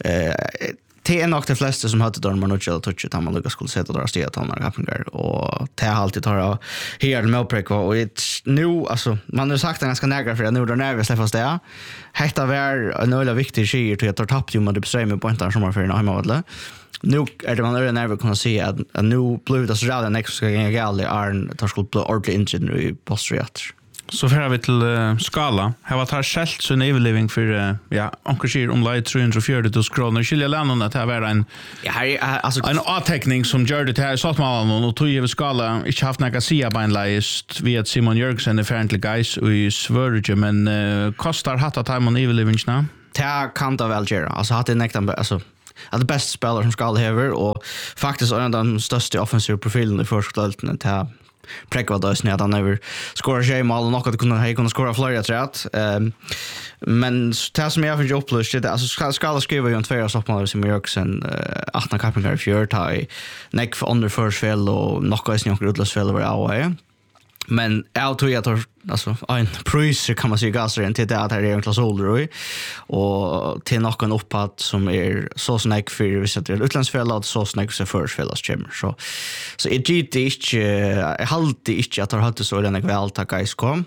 det är nog de flesta som hade dem man och jag touch att man skulle sätta där steg att han har kappingar och det har alltid tar här med uppräck och nu alltså man har sagt att ganska nära för nu där nervös fast det hetta var en öle viktig skier till att ta tapp ju med det bestämmer på inte som har för hemma nu är det man är nervös kunna se att nu blev det så jävla next ska gå galet är tar skulle bli ordentligt injured i postreat. Så får vi till skala. Här var tar skällt så överleving för onkelskir om light 340 kronor. Skilja lännen att det var en alltså en avteckning som gör det här så att man och tog över skala inte haft några sia beinleist vi att Simon Jörgensen är färdig guys i Sverige men kostar hatta time on överleving nu. Det kan det väl göra. Alltså hade nektan alltså att det bästa spelare som ska över och faktiskt en av de största offensiva profilen i förskottelten till präkva då snä att han över skora mål och något att kunna skora fler jag tror att men det som jag för upplust det alltså ska skriva ju en två stoppmål som Jörgensen 18 kappingar i fjärde tag neck för under first fel och något i några utlös fel var av men jag tror att alltså en pris kan man säga gasar till det att det är en klass ålder och till någon uppåt som är så snack för vi sätter utlandsfäll och så snack så first fel chamber så it inte jag hållte inte att ha det så den väl ta guys kom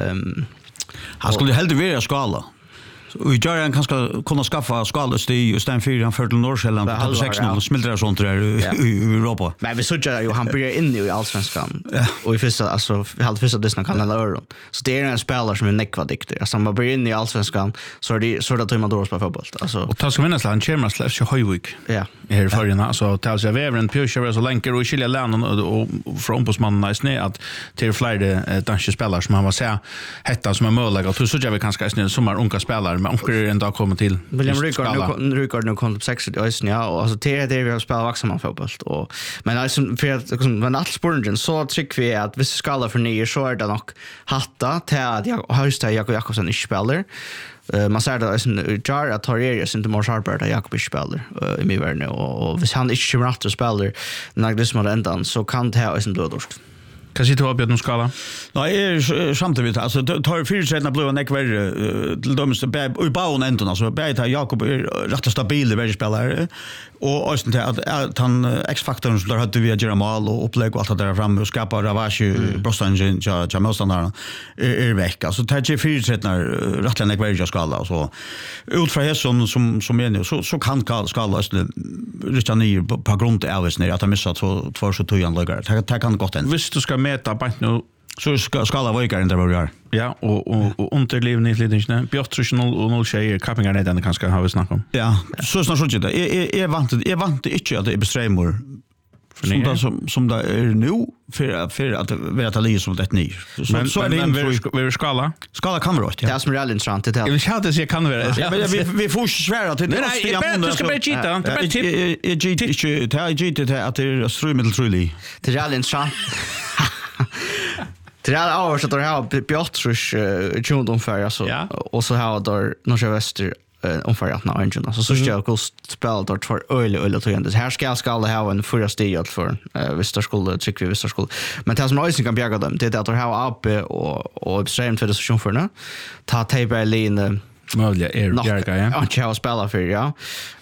han skulle helt vara skala. Och jag kan kunna skaffa skalstig och Stanford han för till Nordsjälland på 16 och smälter sånt där i Europa. Men vi såg ju han börjar in i allsvenskan och i första alltså vi hade första dessna kan alla öron. Så det är en spelare som är nekvadiktig. Alltså man börjar in i allsvenskan så är det man då spelar fotboll. Alltså och ta ska minnas land Champions League så Höjvik. Ja. Här förrän alltså ta sig över en pusher så länker och skilja länen och från på mannen nice ner att till fler danska spelare som han var så hetta som är möjligt att så jag vi kanske snä sommar unga spelare men onkel en dag kommer till. William Rykard nu kom på 6 ja och alltså det vi har spelat vaxman fotboll och men alltså för men att spurningen så tycker vi att vi ska för nya så är det nog hatta till att jag hösta Jakob Jakobsen i spelar. Man säger det är jar att Torreira inte mer sharper att Jakob spelar i min värld och hvis han inte kommer att spela när det som ändan så kan det ha en blodorst. Kan sitta upp i den skala? Nej, samtidigt alltså tar fyrträdna blå och nekver till de i bauen änden alltså bäta Jakob är rätt stabil väldigt spelare och östen till att han X-faktorn så där hade vi att göra mål och upplägg och allt det där framme och skapa ravage brostungen ja motståndarna är veck alltså tar ju fyrträdna rätt nekver skala så utifrån här som är nu så kan skala östen rycka ner på grund av att han missat två så tojan lägger det kan gott än Visst du ska mäta bara nu så skala vikar inte vad vi gör. Ja, och underliv ni lite inte. Björtrus och 0 tjejer kappingar det den kanske har vi snackat om. Ja, så snart så det. Är vant inte att det är besträmor som det är nu för att veta lite som det ny. Så är det vi skala. Skala kan vara det. Det är som real intressant det. Jag vill chatta så jag kan vara. Vi får svära till det. Nej, du ska bara cheata. Det är att det är strömmedel truly. Det är real intressant. Det är alla år så att det här Björtrus tjundumfärg alltså och så här där Norge Väster omfärgat när engine så jag kost spela där för öle tog det här ska ha en förra steg för Väster skulle tycker vi Väster skulle men det som Ösen kan bjärga dem det är att det här uppe och extremt för det så för nu ta Taberlin möjliga bjärga ja jag spelar för ja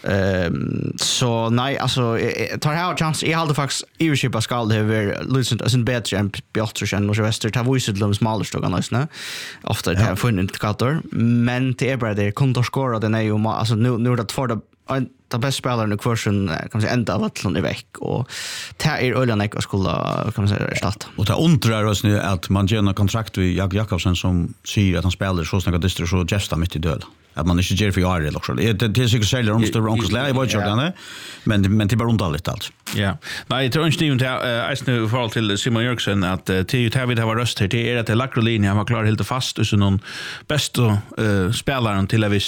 så nej alltså tar här chans I hade faktiskt Euroship ska det över lucent sen bättre än Björtrus och Väster ta visst de smalare nästan ofta det har funnit katter men det är bara det kontorskora den är ju alltså nu det för det bästa spelaren i kursen kan man säga ända av att är veck och det är öllan jag skulle kan man säga starta. Och det undrar oss nu att man ger en kontrakt med Jakob Jakobsen som säger att han spelar så snacka distro så gesta mitt I död. Att man inte ger för jag är också. Det är säkert säljer om stor onkels lä I vad jag gör men det bara undrar lite alltså. Ja. Nej, jag tror inte det är nu för all till Simon Jörgensen att till här vi har röst här det är att Lacroline han var klar helt fast och så någon bästa spelaren till visst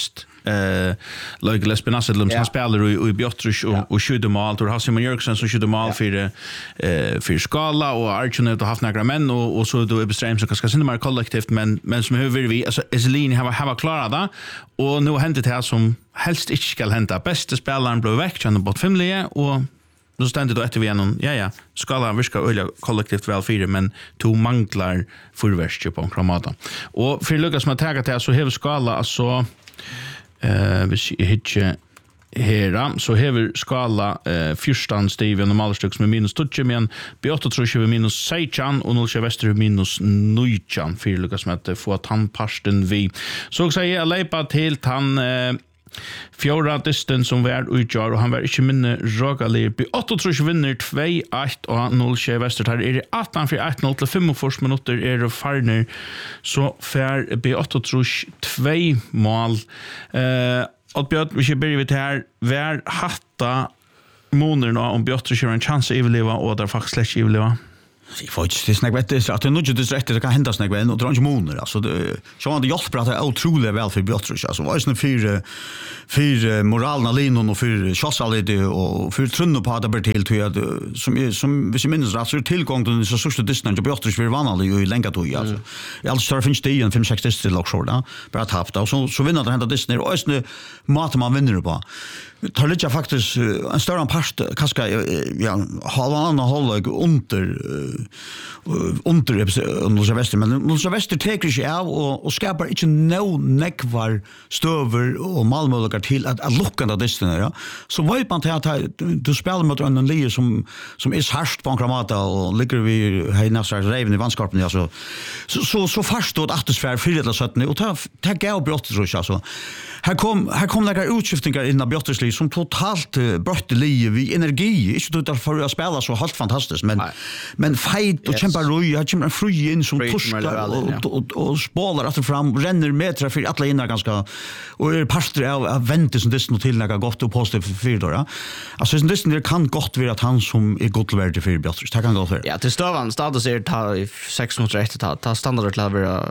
Like Lesben Asselum som spelar i Bjottrus och skjuter mål. Du har Simon Jörgensen som skjuter mål för Skala och Archon har haft några män och så då Ebbeström som ska synda mer kollektivt men som hur vi alltså Eselin har klarat det och nu händer det här som helst inte ska hända. Bästa spelaren blev väck från bort 5 och så ständer då efter vi igen. Ja. Skala viska öliga kollektivt väl fyra men to manglar förvärste på Kramata. Och för Lucas med taget här så har Skala alltså vi hittar här så har Skala fyrstan Steven och Malstuk som minus 2 men Beata tror jag minus 6 och Nolsjö Väster minus 9 för Lucas med att få tandpasten vi. Så säger jag leipa till han Fjorda distance som var utgör och han var inte minne ragalig på 8 vinner 2-1 och 0 Väster här är det 18 för 1-0 till 45 minuter är det farner så för B8 2 mål och Björn vi ska börja vid här var hatta månaderna om Björn har en chans att överleva och där faktiskt släck överleva. Jag får inte snacka vet det att det nog inte rätt det kan hända snacka och dra inte månader alltså det så han det hjälper att det är otroligt väl för Björtrus alltså var ju för moralen alene och för socialite och för trunno på att det till till som vi minns rätt så tillgång till så största distans och Björtrus vill vanligt ju länge då alltså jag står finns det en 5-6 till också då bara tappt och så vinner det hända distans och ösne mat man vinner på tar lite faktiskt en större part kanske halvan halvlag under Nolsjö Väster men Nolsjö Väster tar sig av och skapar inte nekvar stöver och Malmö till att lucka där distans ja så vet man att du spelar mot en lie som är harst på Kramata och ligger vi här nästa Raven i vanskapen alltså så fast då att atmosfär för det så att och ta gav brott tror jag alltså här kom några utskiftningar innan Björtesli som totalt brötte lie vi energi inte då för att spela så helt fantastiskt men fight och kämpa roj har kämpat fri in som torskar och spalar att fram renner meter för alla innan ganska och är pastor av vänta som det snor till några gott och positivt för då alltså det kan gott vara att han som är gott värde för Björtesli det kan gå för ja till stövan status är ta 6 mot 1 ta standard level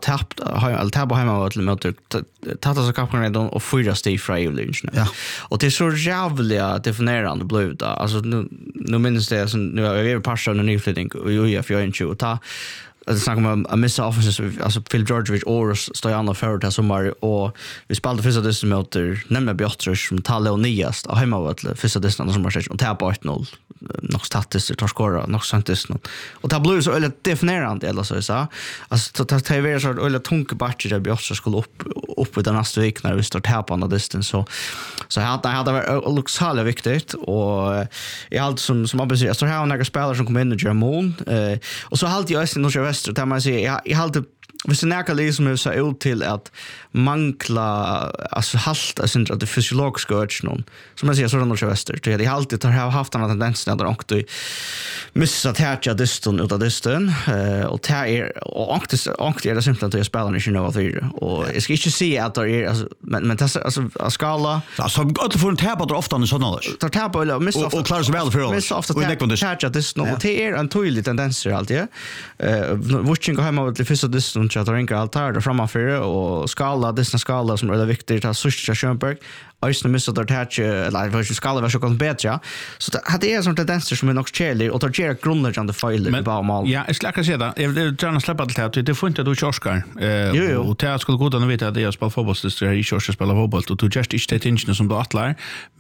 ta hemma till möter ta så kapar och 4 steg fra Evelynch. Ja. Och det är så jävla definierande blod. Alltså nu minns det som nu är vi passar en nyflyttning och UF jag inte och ta det snackar om att missa offenses alltså Phil Georgievich och Stojano förut här sommar och vi spelade första distan möter nämna Björtrus som talar och niast och hemma var det första distan som var och tappa 1-0 nog statistiskt tar skora nog santiskt och det blev så eller definierande eller så så alltså det är så eller tunga batcher där Björtrus skulle upp i den nästa vecka när vi står tappa på distan så hade varit luxala viktigt och jag hade som jag säger så här några spelare som kommer in och gör mål och så hade jag nog Väster där man säger jag hade hvis det näka liksom är så ut till att mankla alltså halt alltså att det fysiologiska urgen som man säger så Nolsjö Väster det har alltid har haft en tendens där och du missa tätja distan utav distan och det är och det simpelt att spela inte nå för och jag ska inte se att det är alltså men det alltså skala alltså att få en tappa ofta så nå tar tappa eller missa och klarar sig väl för oss missa ofta tätja distan och det är en tydlig tendens alltid watching hemma till första distan så att det är allt här framför och skala dessa skala som är det viktigt att Susha Schönberg Östra missar där touch eller skala var så kan bättre så det är sånt tendenser som är nog cheli och tar ger grundläggande fel på mål. Ja, jag ska säga det. Jag vill gärna släppa det får inte du Oscar. Och det skulle gå att veta att jag spelar fotboll så är jag spelar fotboll och du just inte attention som du attlar.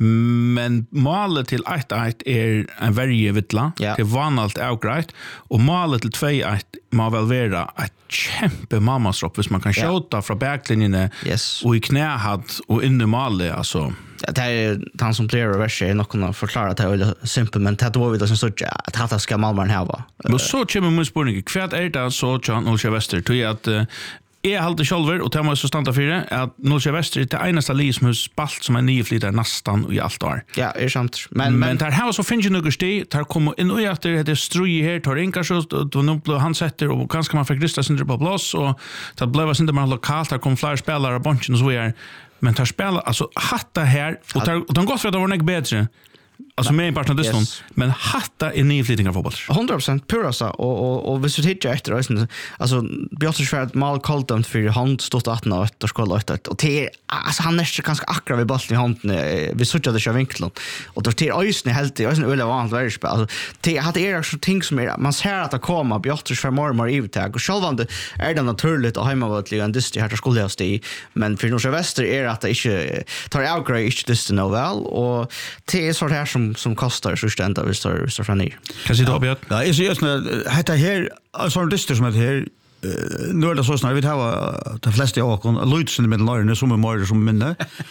Men målet till 1-1 är en väldigt vittla. Det var allt outgreit och målet till 2-1 må väl vara ett kämpe mammasropp hvis man kan skjuta från backlinjen och i knähatt och in i målet alltså det är han som player och verse är nog kunna förklara att det är simpelt men det var vi då som så att det ska Malmö här va. Men så kommer man spårning kvart är det så John Nolsjö Väster tror jag att jag håller själver och tema så stanta för det att Nolsjö Väster är det enaste lag som har spalt som är nyflyttare nästan i allt år. Ja, är sant. Men där här så finns ju några steg där kommer in och efter det strui här tar in kanske då nu han sätter och kanske man fick rysta sin på plats och det blev inte man lokalt där kom fler spelare och bunchen och så är men tar spela alltså hatta här och de går för att det var nog bättre alltså med en partner dessutom, men hatta är nyflytningar fotboll. 100% purasa och hvis vi tittar efter alltså Björnsfjärd mal kallt för hand stått 18 och där ska låta och till alltså han är ganska akra vid bollen i handen vi såg det så vinkeln och då till ösnen helt ösnen öle vanligt värspel alltså till hade är så ting som är man ser att det kommer Björnsfjärd mer uttag och självande är det naturligt att hemma vart ligga en dist här skulle jag stå men för Norra Väster är att det inte tar outgrade inte dist no väl och det är så här som kostar så ständigt vi står från ner. Kan se då Björn? Ja, är just när det här sån dist som det här nu är det så snart vi har de flesta av oss Lutsen i mellan som är mer som minne.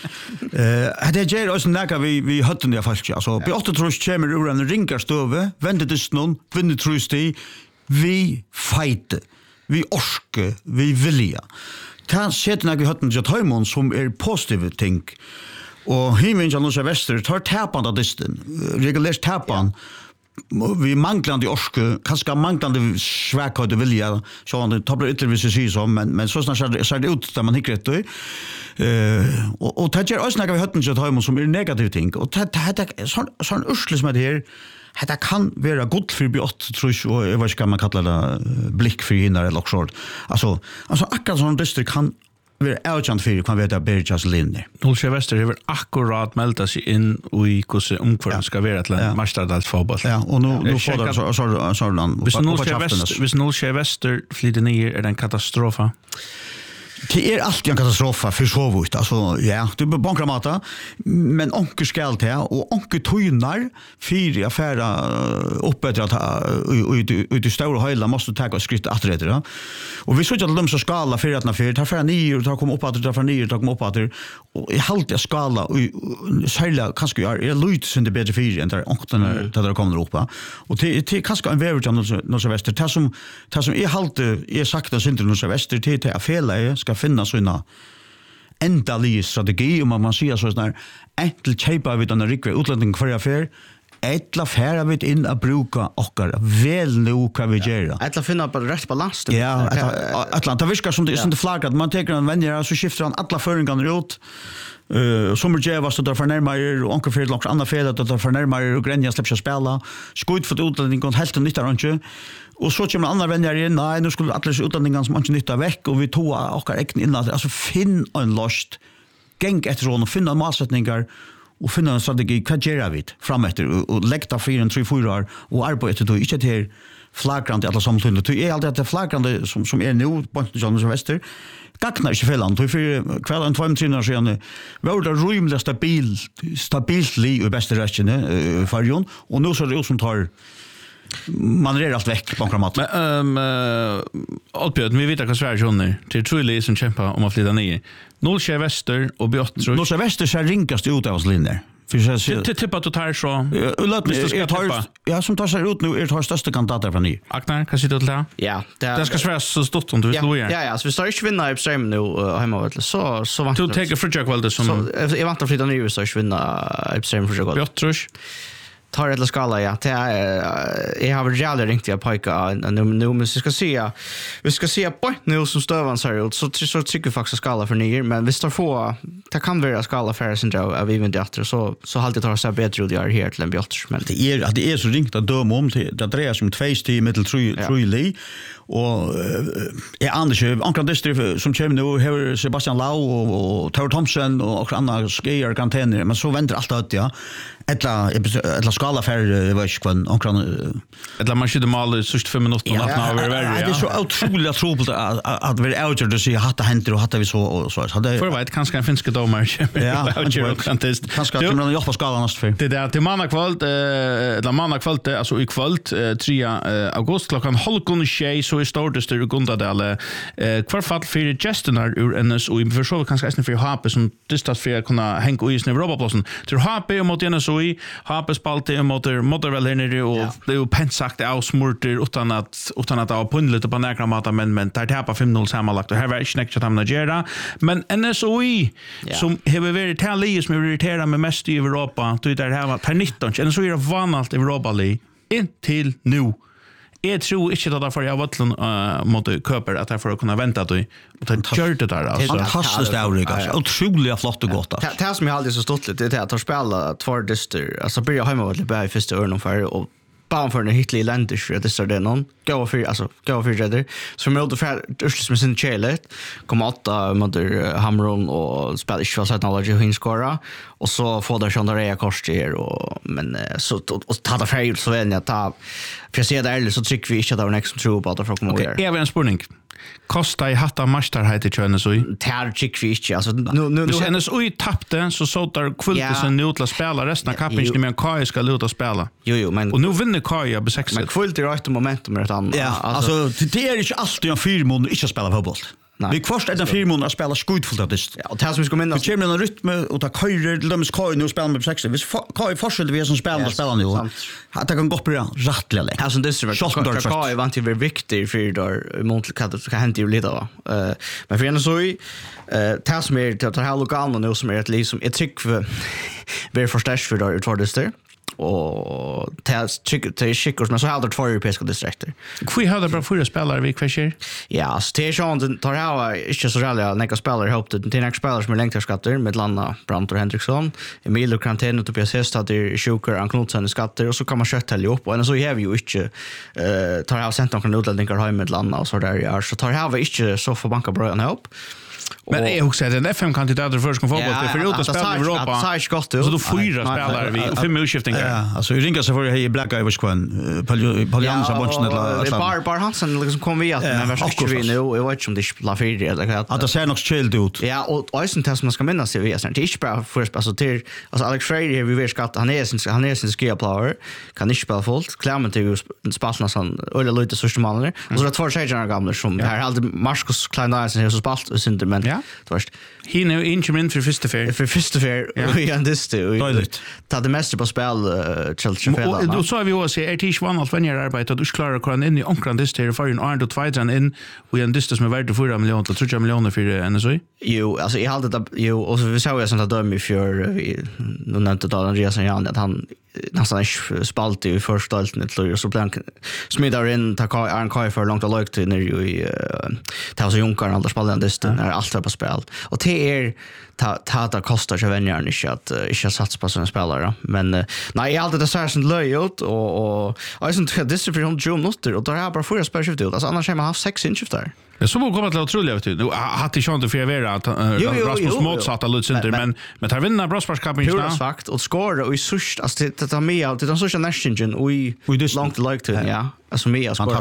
Det ger oss näka vi hatten det fast alltså på 8 trus kommer ur en ringarstöve vänder det någon vinner trusti vi fight vi orske vi vilja ta sätta när vi hatten jag tar som är positive ting och himmen jag Norra Väster tar täpande disten regulärt täpan vi manglande orske kanske manglande svaghet och vilja så han tar det ytterligare så sig så men så snart så det ut där man hickar det och det gör oss när vi hatten så tar som är negativ ting och det sån ursles med det här det kan vara gott för bjott tror jag och vad ska man kalla det blick för hinner eller också alltså akkurat sån distrikt kan vi outchant för kan veta Bergas linje. Norra Väster har akkurat meldat sig in i hur omkvarten ska vara till mästardals fotboll. Ja, och nu får det så Hvis Norra Väster flyter ner är det en katastrof. Det är alltid en katastrof för så vitt. Alltså ja, du bankar mata, men onkel skall ta och onkel tonar för affära uppåt att ut i stora höjder måste ta och skritta att det då. Och vi såg att de så skala för att ta för ner och ta komma upp att ta för ner ta komma upp att och i halt skala och sälja kanske är lite inte bättre för än där onkeln där kommer upp. Och det kanske en väg Norra Väster det som är halt är sagt att inte Norra Väster det är fel ska finna såna endalige strategi om man säger så där enkel chepa vid den rikve utlandning för affär ettla färra vid in att bruka och väl nu kan vi göra ettla finna på rätt balans ja Atlanta viskar som det är inte flaggat man tar en vänjer så skiftar han alla föringarna ut som är jävast där för närmare och onkel för långt andra fel att där för närmare och Grenja släpper spela skjut för utlandning kon helt nytt arrange och så kommer andra vänner in nej nu skulle alla utlandningar som inte nytta veck och vi tog och räkna in alltså finn en lust gäng efter och finna målsättningar och finna en strategi vad gör vi framåt och lägga 4-3-4 år och arbeta då inte till flagrande alla samtidigt det är alltid det flagrande som är nu på Norra Väster gagnar inte felland för kvällen 2-3 år sedan var det rymligt stabilt i bästa rätten för och nu så är det som tar man är allt väck på kramat. Allbjörn, vi vet att Sverige jonner till Truly som kämpar om att flytta ner. Norra Väster och Björn. Norra Väster ser rinkast ut av oss linjer. För tippa att ta så. Ja, som tar sig ut nu är det största kandidater från ni. Aknar, kan sitta till det? Ja, det ska sväras så stort om du vill slå igen. Ja, så vi står inte vinna i stream nu hemma så vant. Du tar Fridtjof väl det som jag vant att flytta ner så inte vinna i stream för Björn. tar ett skala ja det jag har jävla ringt jag pojka nu men vi ska se på nu som stövan så ut så tycker faktiskt skala för ner men vi står få det kan vara skala för sen då av even det så halt det tar så bättre ut jag här till en bjort men det är så ringt att döma om det drar som 2 steg mittel 3 li och är Anders Ankra som kommer nu har Sebastian Lau och Tor Thomsen och andra skier kantener men så väntar allt ut ja Ettla skala för vad ska man ettla man skulle måla just 5 minuter och nattna över värre. Det är så otroligt trubbelt att vi outer det så hatta händer och hatta vi så hade för vet kanske en finska domare. Ja, contest. Kanske att man jobbar skalan nästa för. Det där till manakvalt eller manakvalt alltså i kvalt 3 augusti klockan 12:06 så är startast det Gundadale kvarfall för Gestinar ur NS och i försöker kanske nästan för HP som distas för att kunna hänga i snö Roboplossen. Till HP mot NS och HP spalte motor väl här och det är ju pensakt av smurter utan att ha punnit på nära mata men där tappa 5-0 sammanlagt och här var inte näkt att hamna gera men NSOI som har varit tally som är irriterad med mest i Europa då där här var per 19 NSOI är vanligt i Europa League intill nu Jag tror inte att det för jag vattlen mot köper att det för att kunna vänta då och ta kört det där alltså. Fantastiskt Ulrik alltså. Otroligt flott och gott alltså. Det som jag alltid så stolt lite det är att de spelar två dyster. Alltså börja hemma varit i första örnen för och bara för en hitlig länder för det så det någon gå för räddar så med det för just med sin chelet kom åtta mot Hamron och spelar inte så att alla ju hinner skora och så får det såna rea koster och men så och ta det fel så väl att ta för jag ser det ärligt så tycker vi inte att det var nästa som tror på att det får komma Okej, även spurning. Kosta I hatta mästarhet I könne så. Tar tycker vi inte alltså nu så hennes oj tappte så där kvultesen nu till spela resten av kappen med Kai ska luta spela. Jo men och nu vinner Kai på 6. Men kvult I rätt momentum ett annat. Ja, alltså det är inte alltid en 4 månader inte spela fotboll. Vi först är den 4 månader spela skutfullt av det. Ja, och det som vi ska minnas. Vi kommer en rytm och ta körer till dem Kai nu spelar med 6. Vi Kai fortsätter vi som spelar nu. Att det kan gå bra rättligt. Alltså det är så Kai vant ju viktigt för där mot kan hända ju lite va. Men för en så det som är att ta här lokalt nu som är ett liksom jag tycker vi förstås för där utfordrar och det skickar men så hade två europeiska distrikter. Vi hade bara fyra spelare vi kvar. Ja, så det är sånt tar jag inte så rally några spelare hoppade till några spelare som är längtarskatter med Landa Brandt och Henriksson. Emilio Krantén och Tobias Hest hade Sjuker Anknutsen I skatter och så kan man kötta hela upp och så har vi ju inte tar jag sent några utländningar hem med Landa och så där är så tar jag inte så för banka bra ihop. Men jag också en FM-kandidat för ska fotboll för ut att spela I Europa. Så då fyra spelare vi och 5 utskiftningar. Ja, alltså ringa så för hej Black Ivers kvar på Jans bunchen eller Bar Hansen liksom kom vi att men vad ska vi nu jag vet inte om det spelar för det eller att det ser nog chill ut. Ja, och Eisen test man ska minnas det är inte inte bara för alltså till alltså Alex Freire vi vet att han är sin skill player kan inte spela fullt Clement till spaltna sån eller lite så småningom och så det två tjejerna gamla som här hade Marcus Kleinheisen så spalt och synte men ja. Först. He nu instrument för första fair. För första fair. Vi and this too. Ta det mesta på spel Chelsea Fella. Då så vi också är det one of when you arbete att du klarar kan in I omkring det där för en Arnold och Twidan in we and this med värde 4 miljoner till 3 miljoner för NSO. Jo, alltså jag hade det jo och så vi såg ju sånt att döm I för nu nämnde då Andreas Jan att han nästan spalt I första halvan till så blank smidar in ta Kai för långt och lågt till när ju I ta så Junkar alla spelande när allt var på spel. Och det ta kostar ju vänner inte att satsa på såna spelare men nej jag alltid det så här sånt löjt och jag syns att det är för John Nutter och då har jag bara för spel ut alltså annars har man haft 6 inch där. Det så kommer att otroligt vet du. Hade chans för vara att Rasmus Mozart har lutat center men tar vinna Brasparskapen just nu. Fakt och skora och I sust alltså det tar med allt det så nästan och I långt like till ja alltså med skora.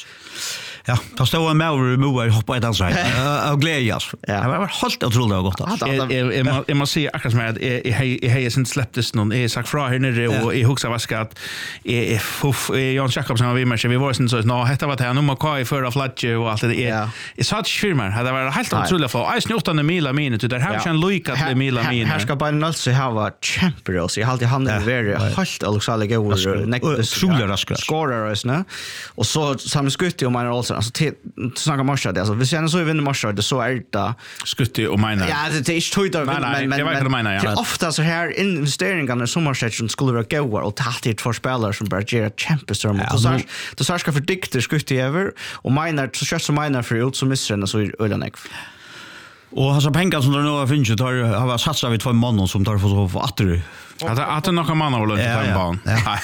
Ja, då står en Mauro Moa hoppa I den så här. Och glädjas. Ja, det var helt otroligt gott. Jag måste säga akkurat som att jag har sen släpptes någon är sagt från här nere och I huxa vaska att Jan Jakobsen var med vi var sen så nå detta var det nu man kan I förra flatje och allt det är. Jag sa att firman hade varit helt otroligt för. I snurrade en mila minut där här kan Luika till mila minut. Här ska bara Nalse ha champions. Jag hade han very helt Alexander Gower next otroligt raskare. Scorer och så samma skutt och man alltså snacka matcher det alltså vi ser så vinner matcher det så är det skutti och mina ja det är inte höjda men det var mina ja ofta så här investeringarna som matcher skulle vara goda och ta det för spelare som bara ger champions så så ska fördikta skutti över och mina så kör som mina för ut så missar den så ölanek och hans pengar som nu har finnit har satsat vid 2 månader som tar för åter att några man har lånat på banan. Nej,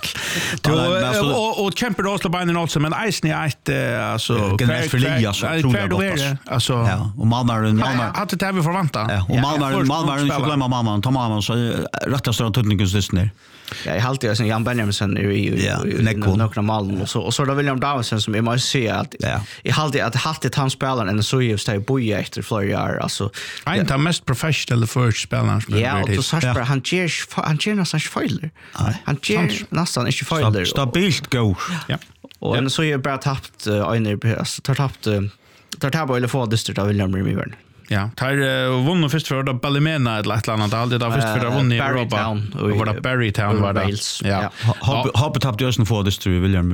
två. Och kämpar då slå benen också men Eisne är alltså för Lias tror alltså ja och Malmö hade det vi förväntat. Ja, och Malmö så glömma mamman ta mamman så rätta stora tutningens Ja, jag alltid sen Jan Benjaminsen I några mål och så då William Dawson som jag måste säga att jag alltid att haft han spelaren en så just att boja efter flera år alltså inte mest professional first spelaren ja och så här han ger nästan fejler han ger nästan inte fejler stabilt go ja och så är bara tappat en alltså tar på eller få distrikt av William Remivern. Ja, tar vunnen först för då Ballimena ett annat alltid där först för att vinna I Europa. Och var det Barrytown var det. Ja. Har tappat just en för distrikt William Remivern.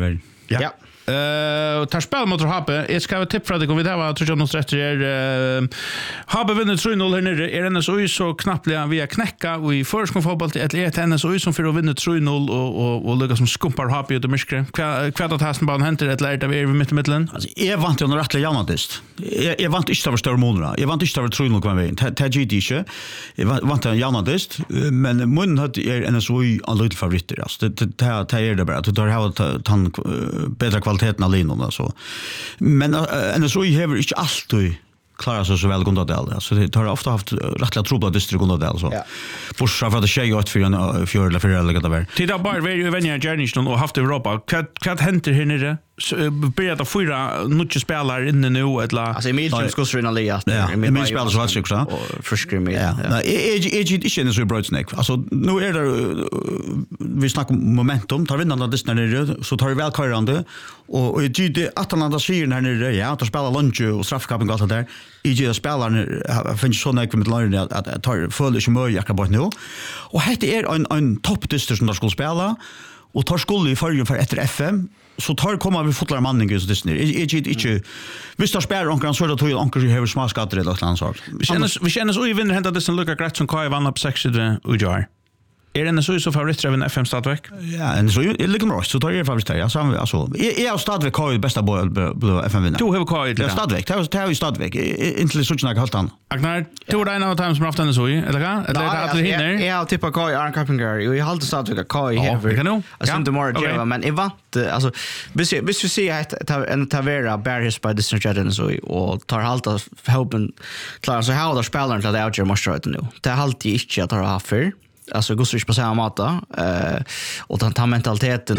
Ja. Tar spel mot Habe. Jag ska ha tipp för dig om vi där var tror jag något rätt är Habe vinner 3-0 här nere. Är NSOI så knappligt via knäcka och i förskon fotboll till ett NSOI som för att vinna 3-0 och lyckas som skumpar Habe ut i myskre. Kvart att hasten bara händer ett lärt av er mitt i mitten. Alltså jag vant ju rättligt jämnast. Jag vant inte över större månader. Jag vant inte över 3-0 kvar vägen. Det GT inte. Jag vant jämnast men mun hade är NSOI en liten favoriter. Alltså det är det bara. Du tar ha bättre kvaliteten av linorna så. Men NSOI har inte alltid klarar sig så väl Gondadell. Alltså det har ofta haft rättliga trobla distrikt Gondadell så. Bortsett från att det är för en fjärde eller fyra eller vad. Titta bara vi är vänner Järniston och haft Europa. Vad händer här nere? Börjar att fyra mycket spelare inne nu eller alltså Emil Trumskosrina Lia. Emil spelar så här också. Och förskrim. Ja. Är inte så bra snack. Alltså nu är det vi snackar om momentum, tar vinnarna det nere så tar vi väl körande och det att han säger här nere ja, att spela lunch och straffkappen och allt det där. IG spelarna finns så näck med Lörn att tar följer som möjligt akkurat nu. Och det är en toppdistrikt som där ska spela och tar skulle i förrjun för efter FM så tar kommer vi fotlar manning just det snir. Inte visst har spelar onkan så att du onkan har smaskatter eller något annat. Vi känner så i vinner hämta det som Luca Gratson Kai vann upp 6 Ujar. Är det så favorit av en FM Stadvik? Ja, en så är liksom rost så tar jag favorit där. Alltså är Stadvik Kai bästa blå FM vinnare. Du har Kai det. Stadvik, det är Stadvik. Inte så snack halt han. Agnar, du är en av dem som har haft den så i, eller vad? Eller att det hinner? Jag har tippat Kai Arn Carpenter och jag har alltid Stadvik Kai här. Alltså inte mer men jag vant alltså hvis vi ser att en Tavera Barris by Distant Jet så och tar halt av hopen klar så how the spelaren till outger måste rätt nu. Det är alltid inte att ha för. Alltså Gustav på samma mata och den mentaliteten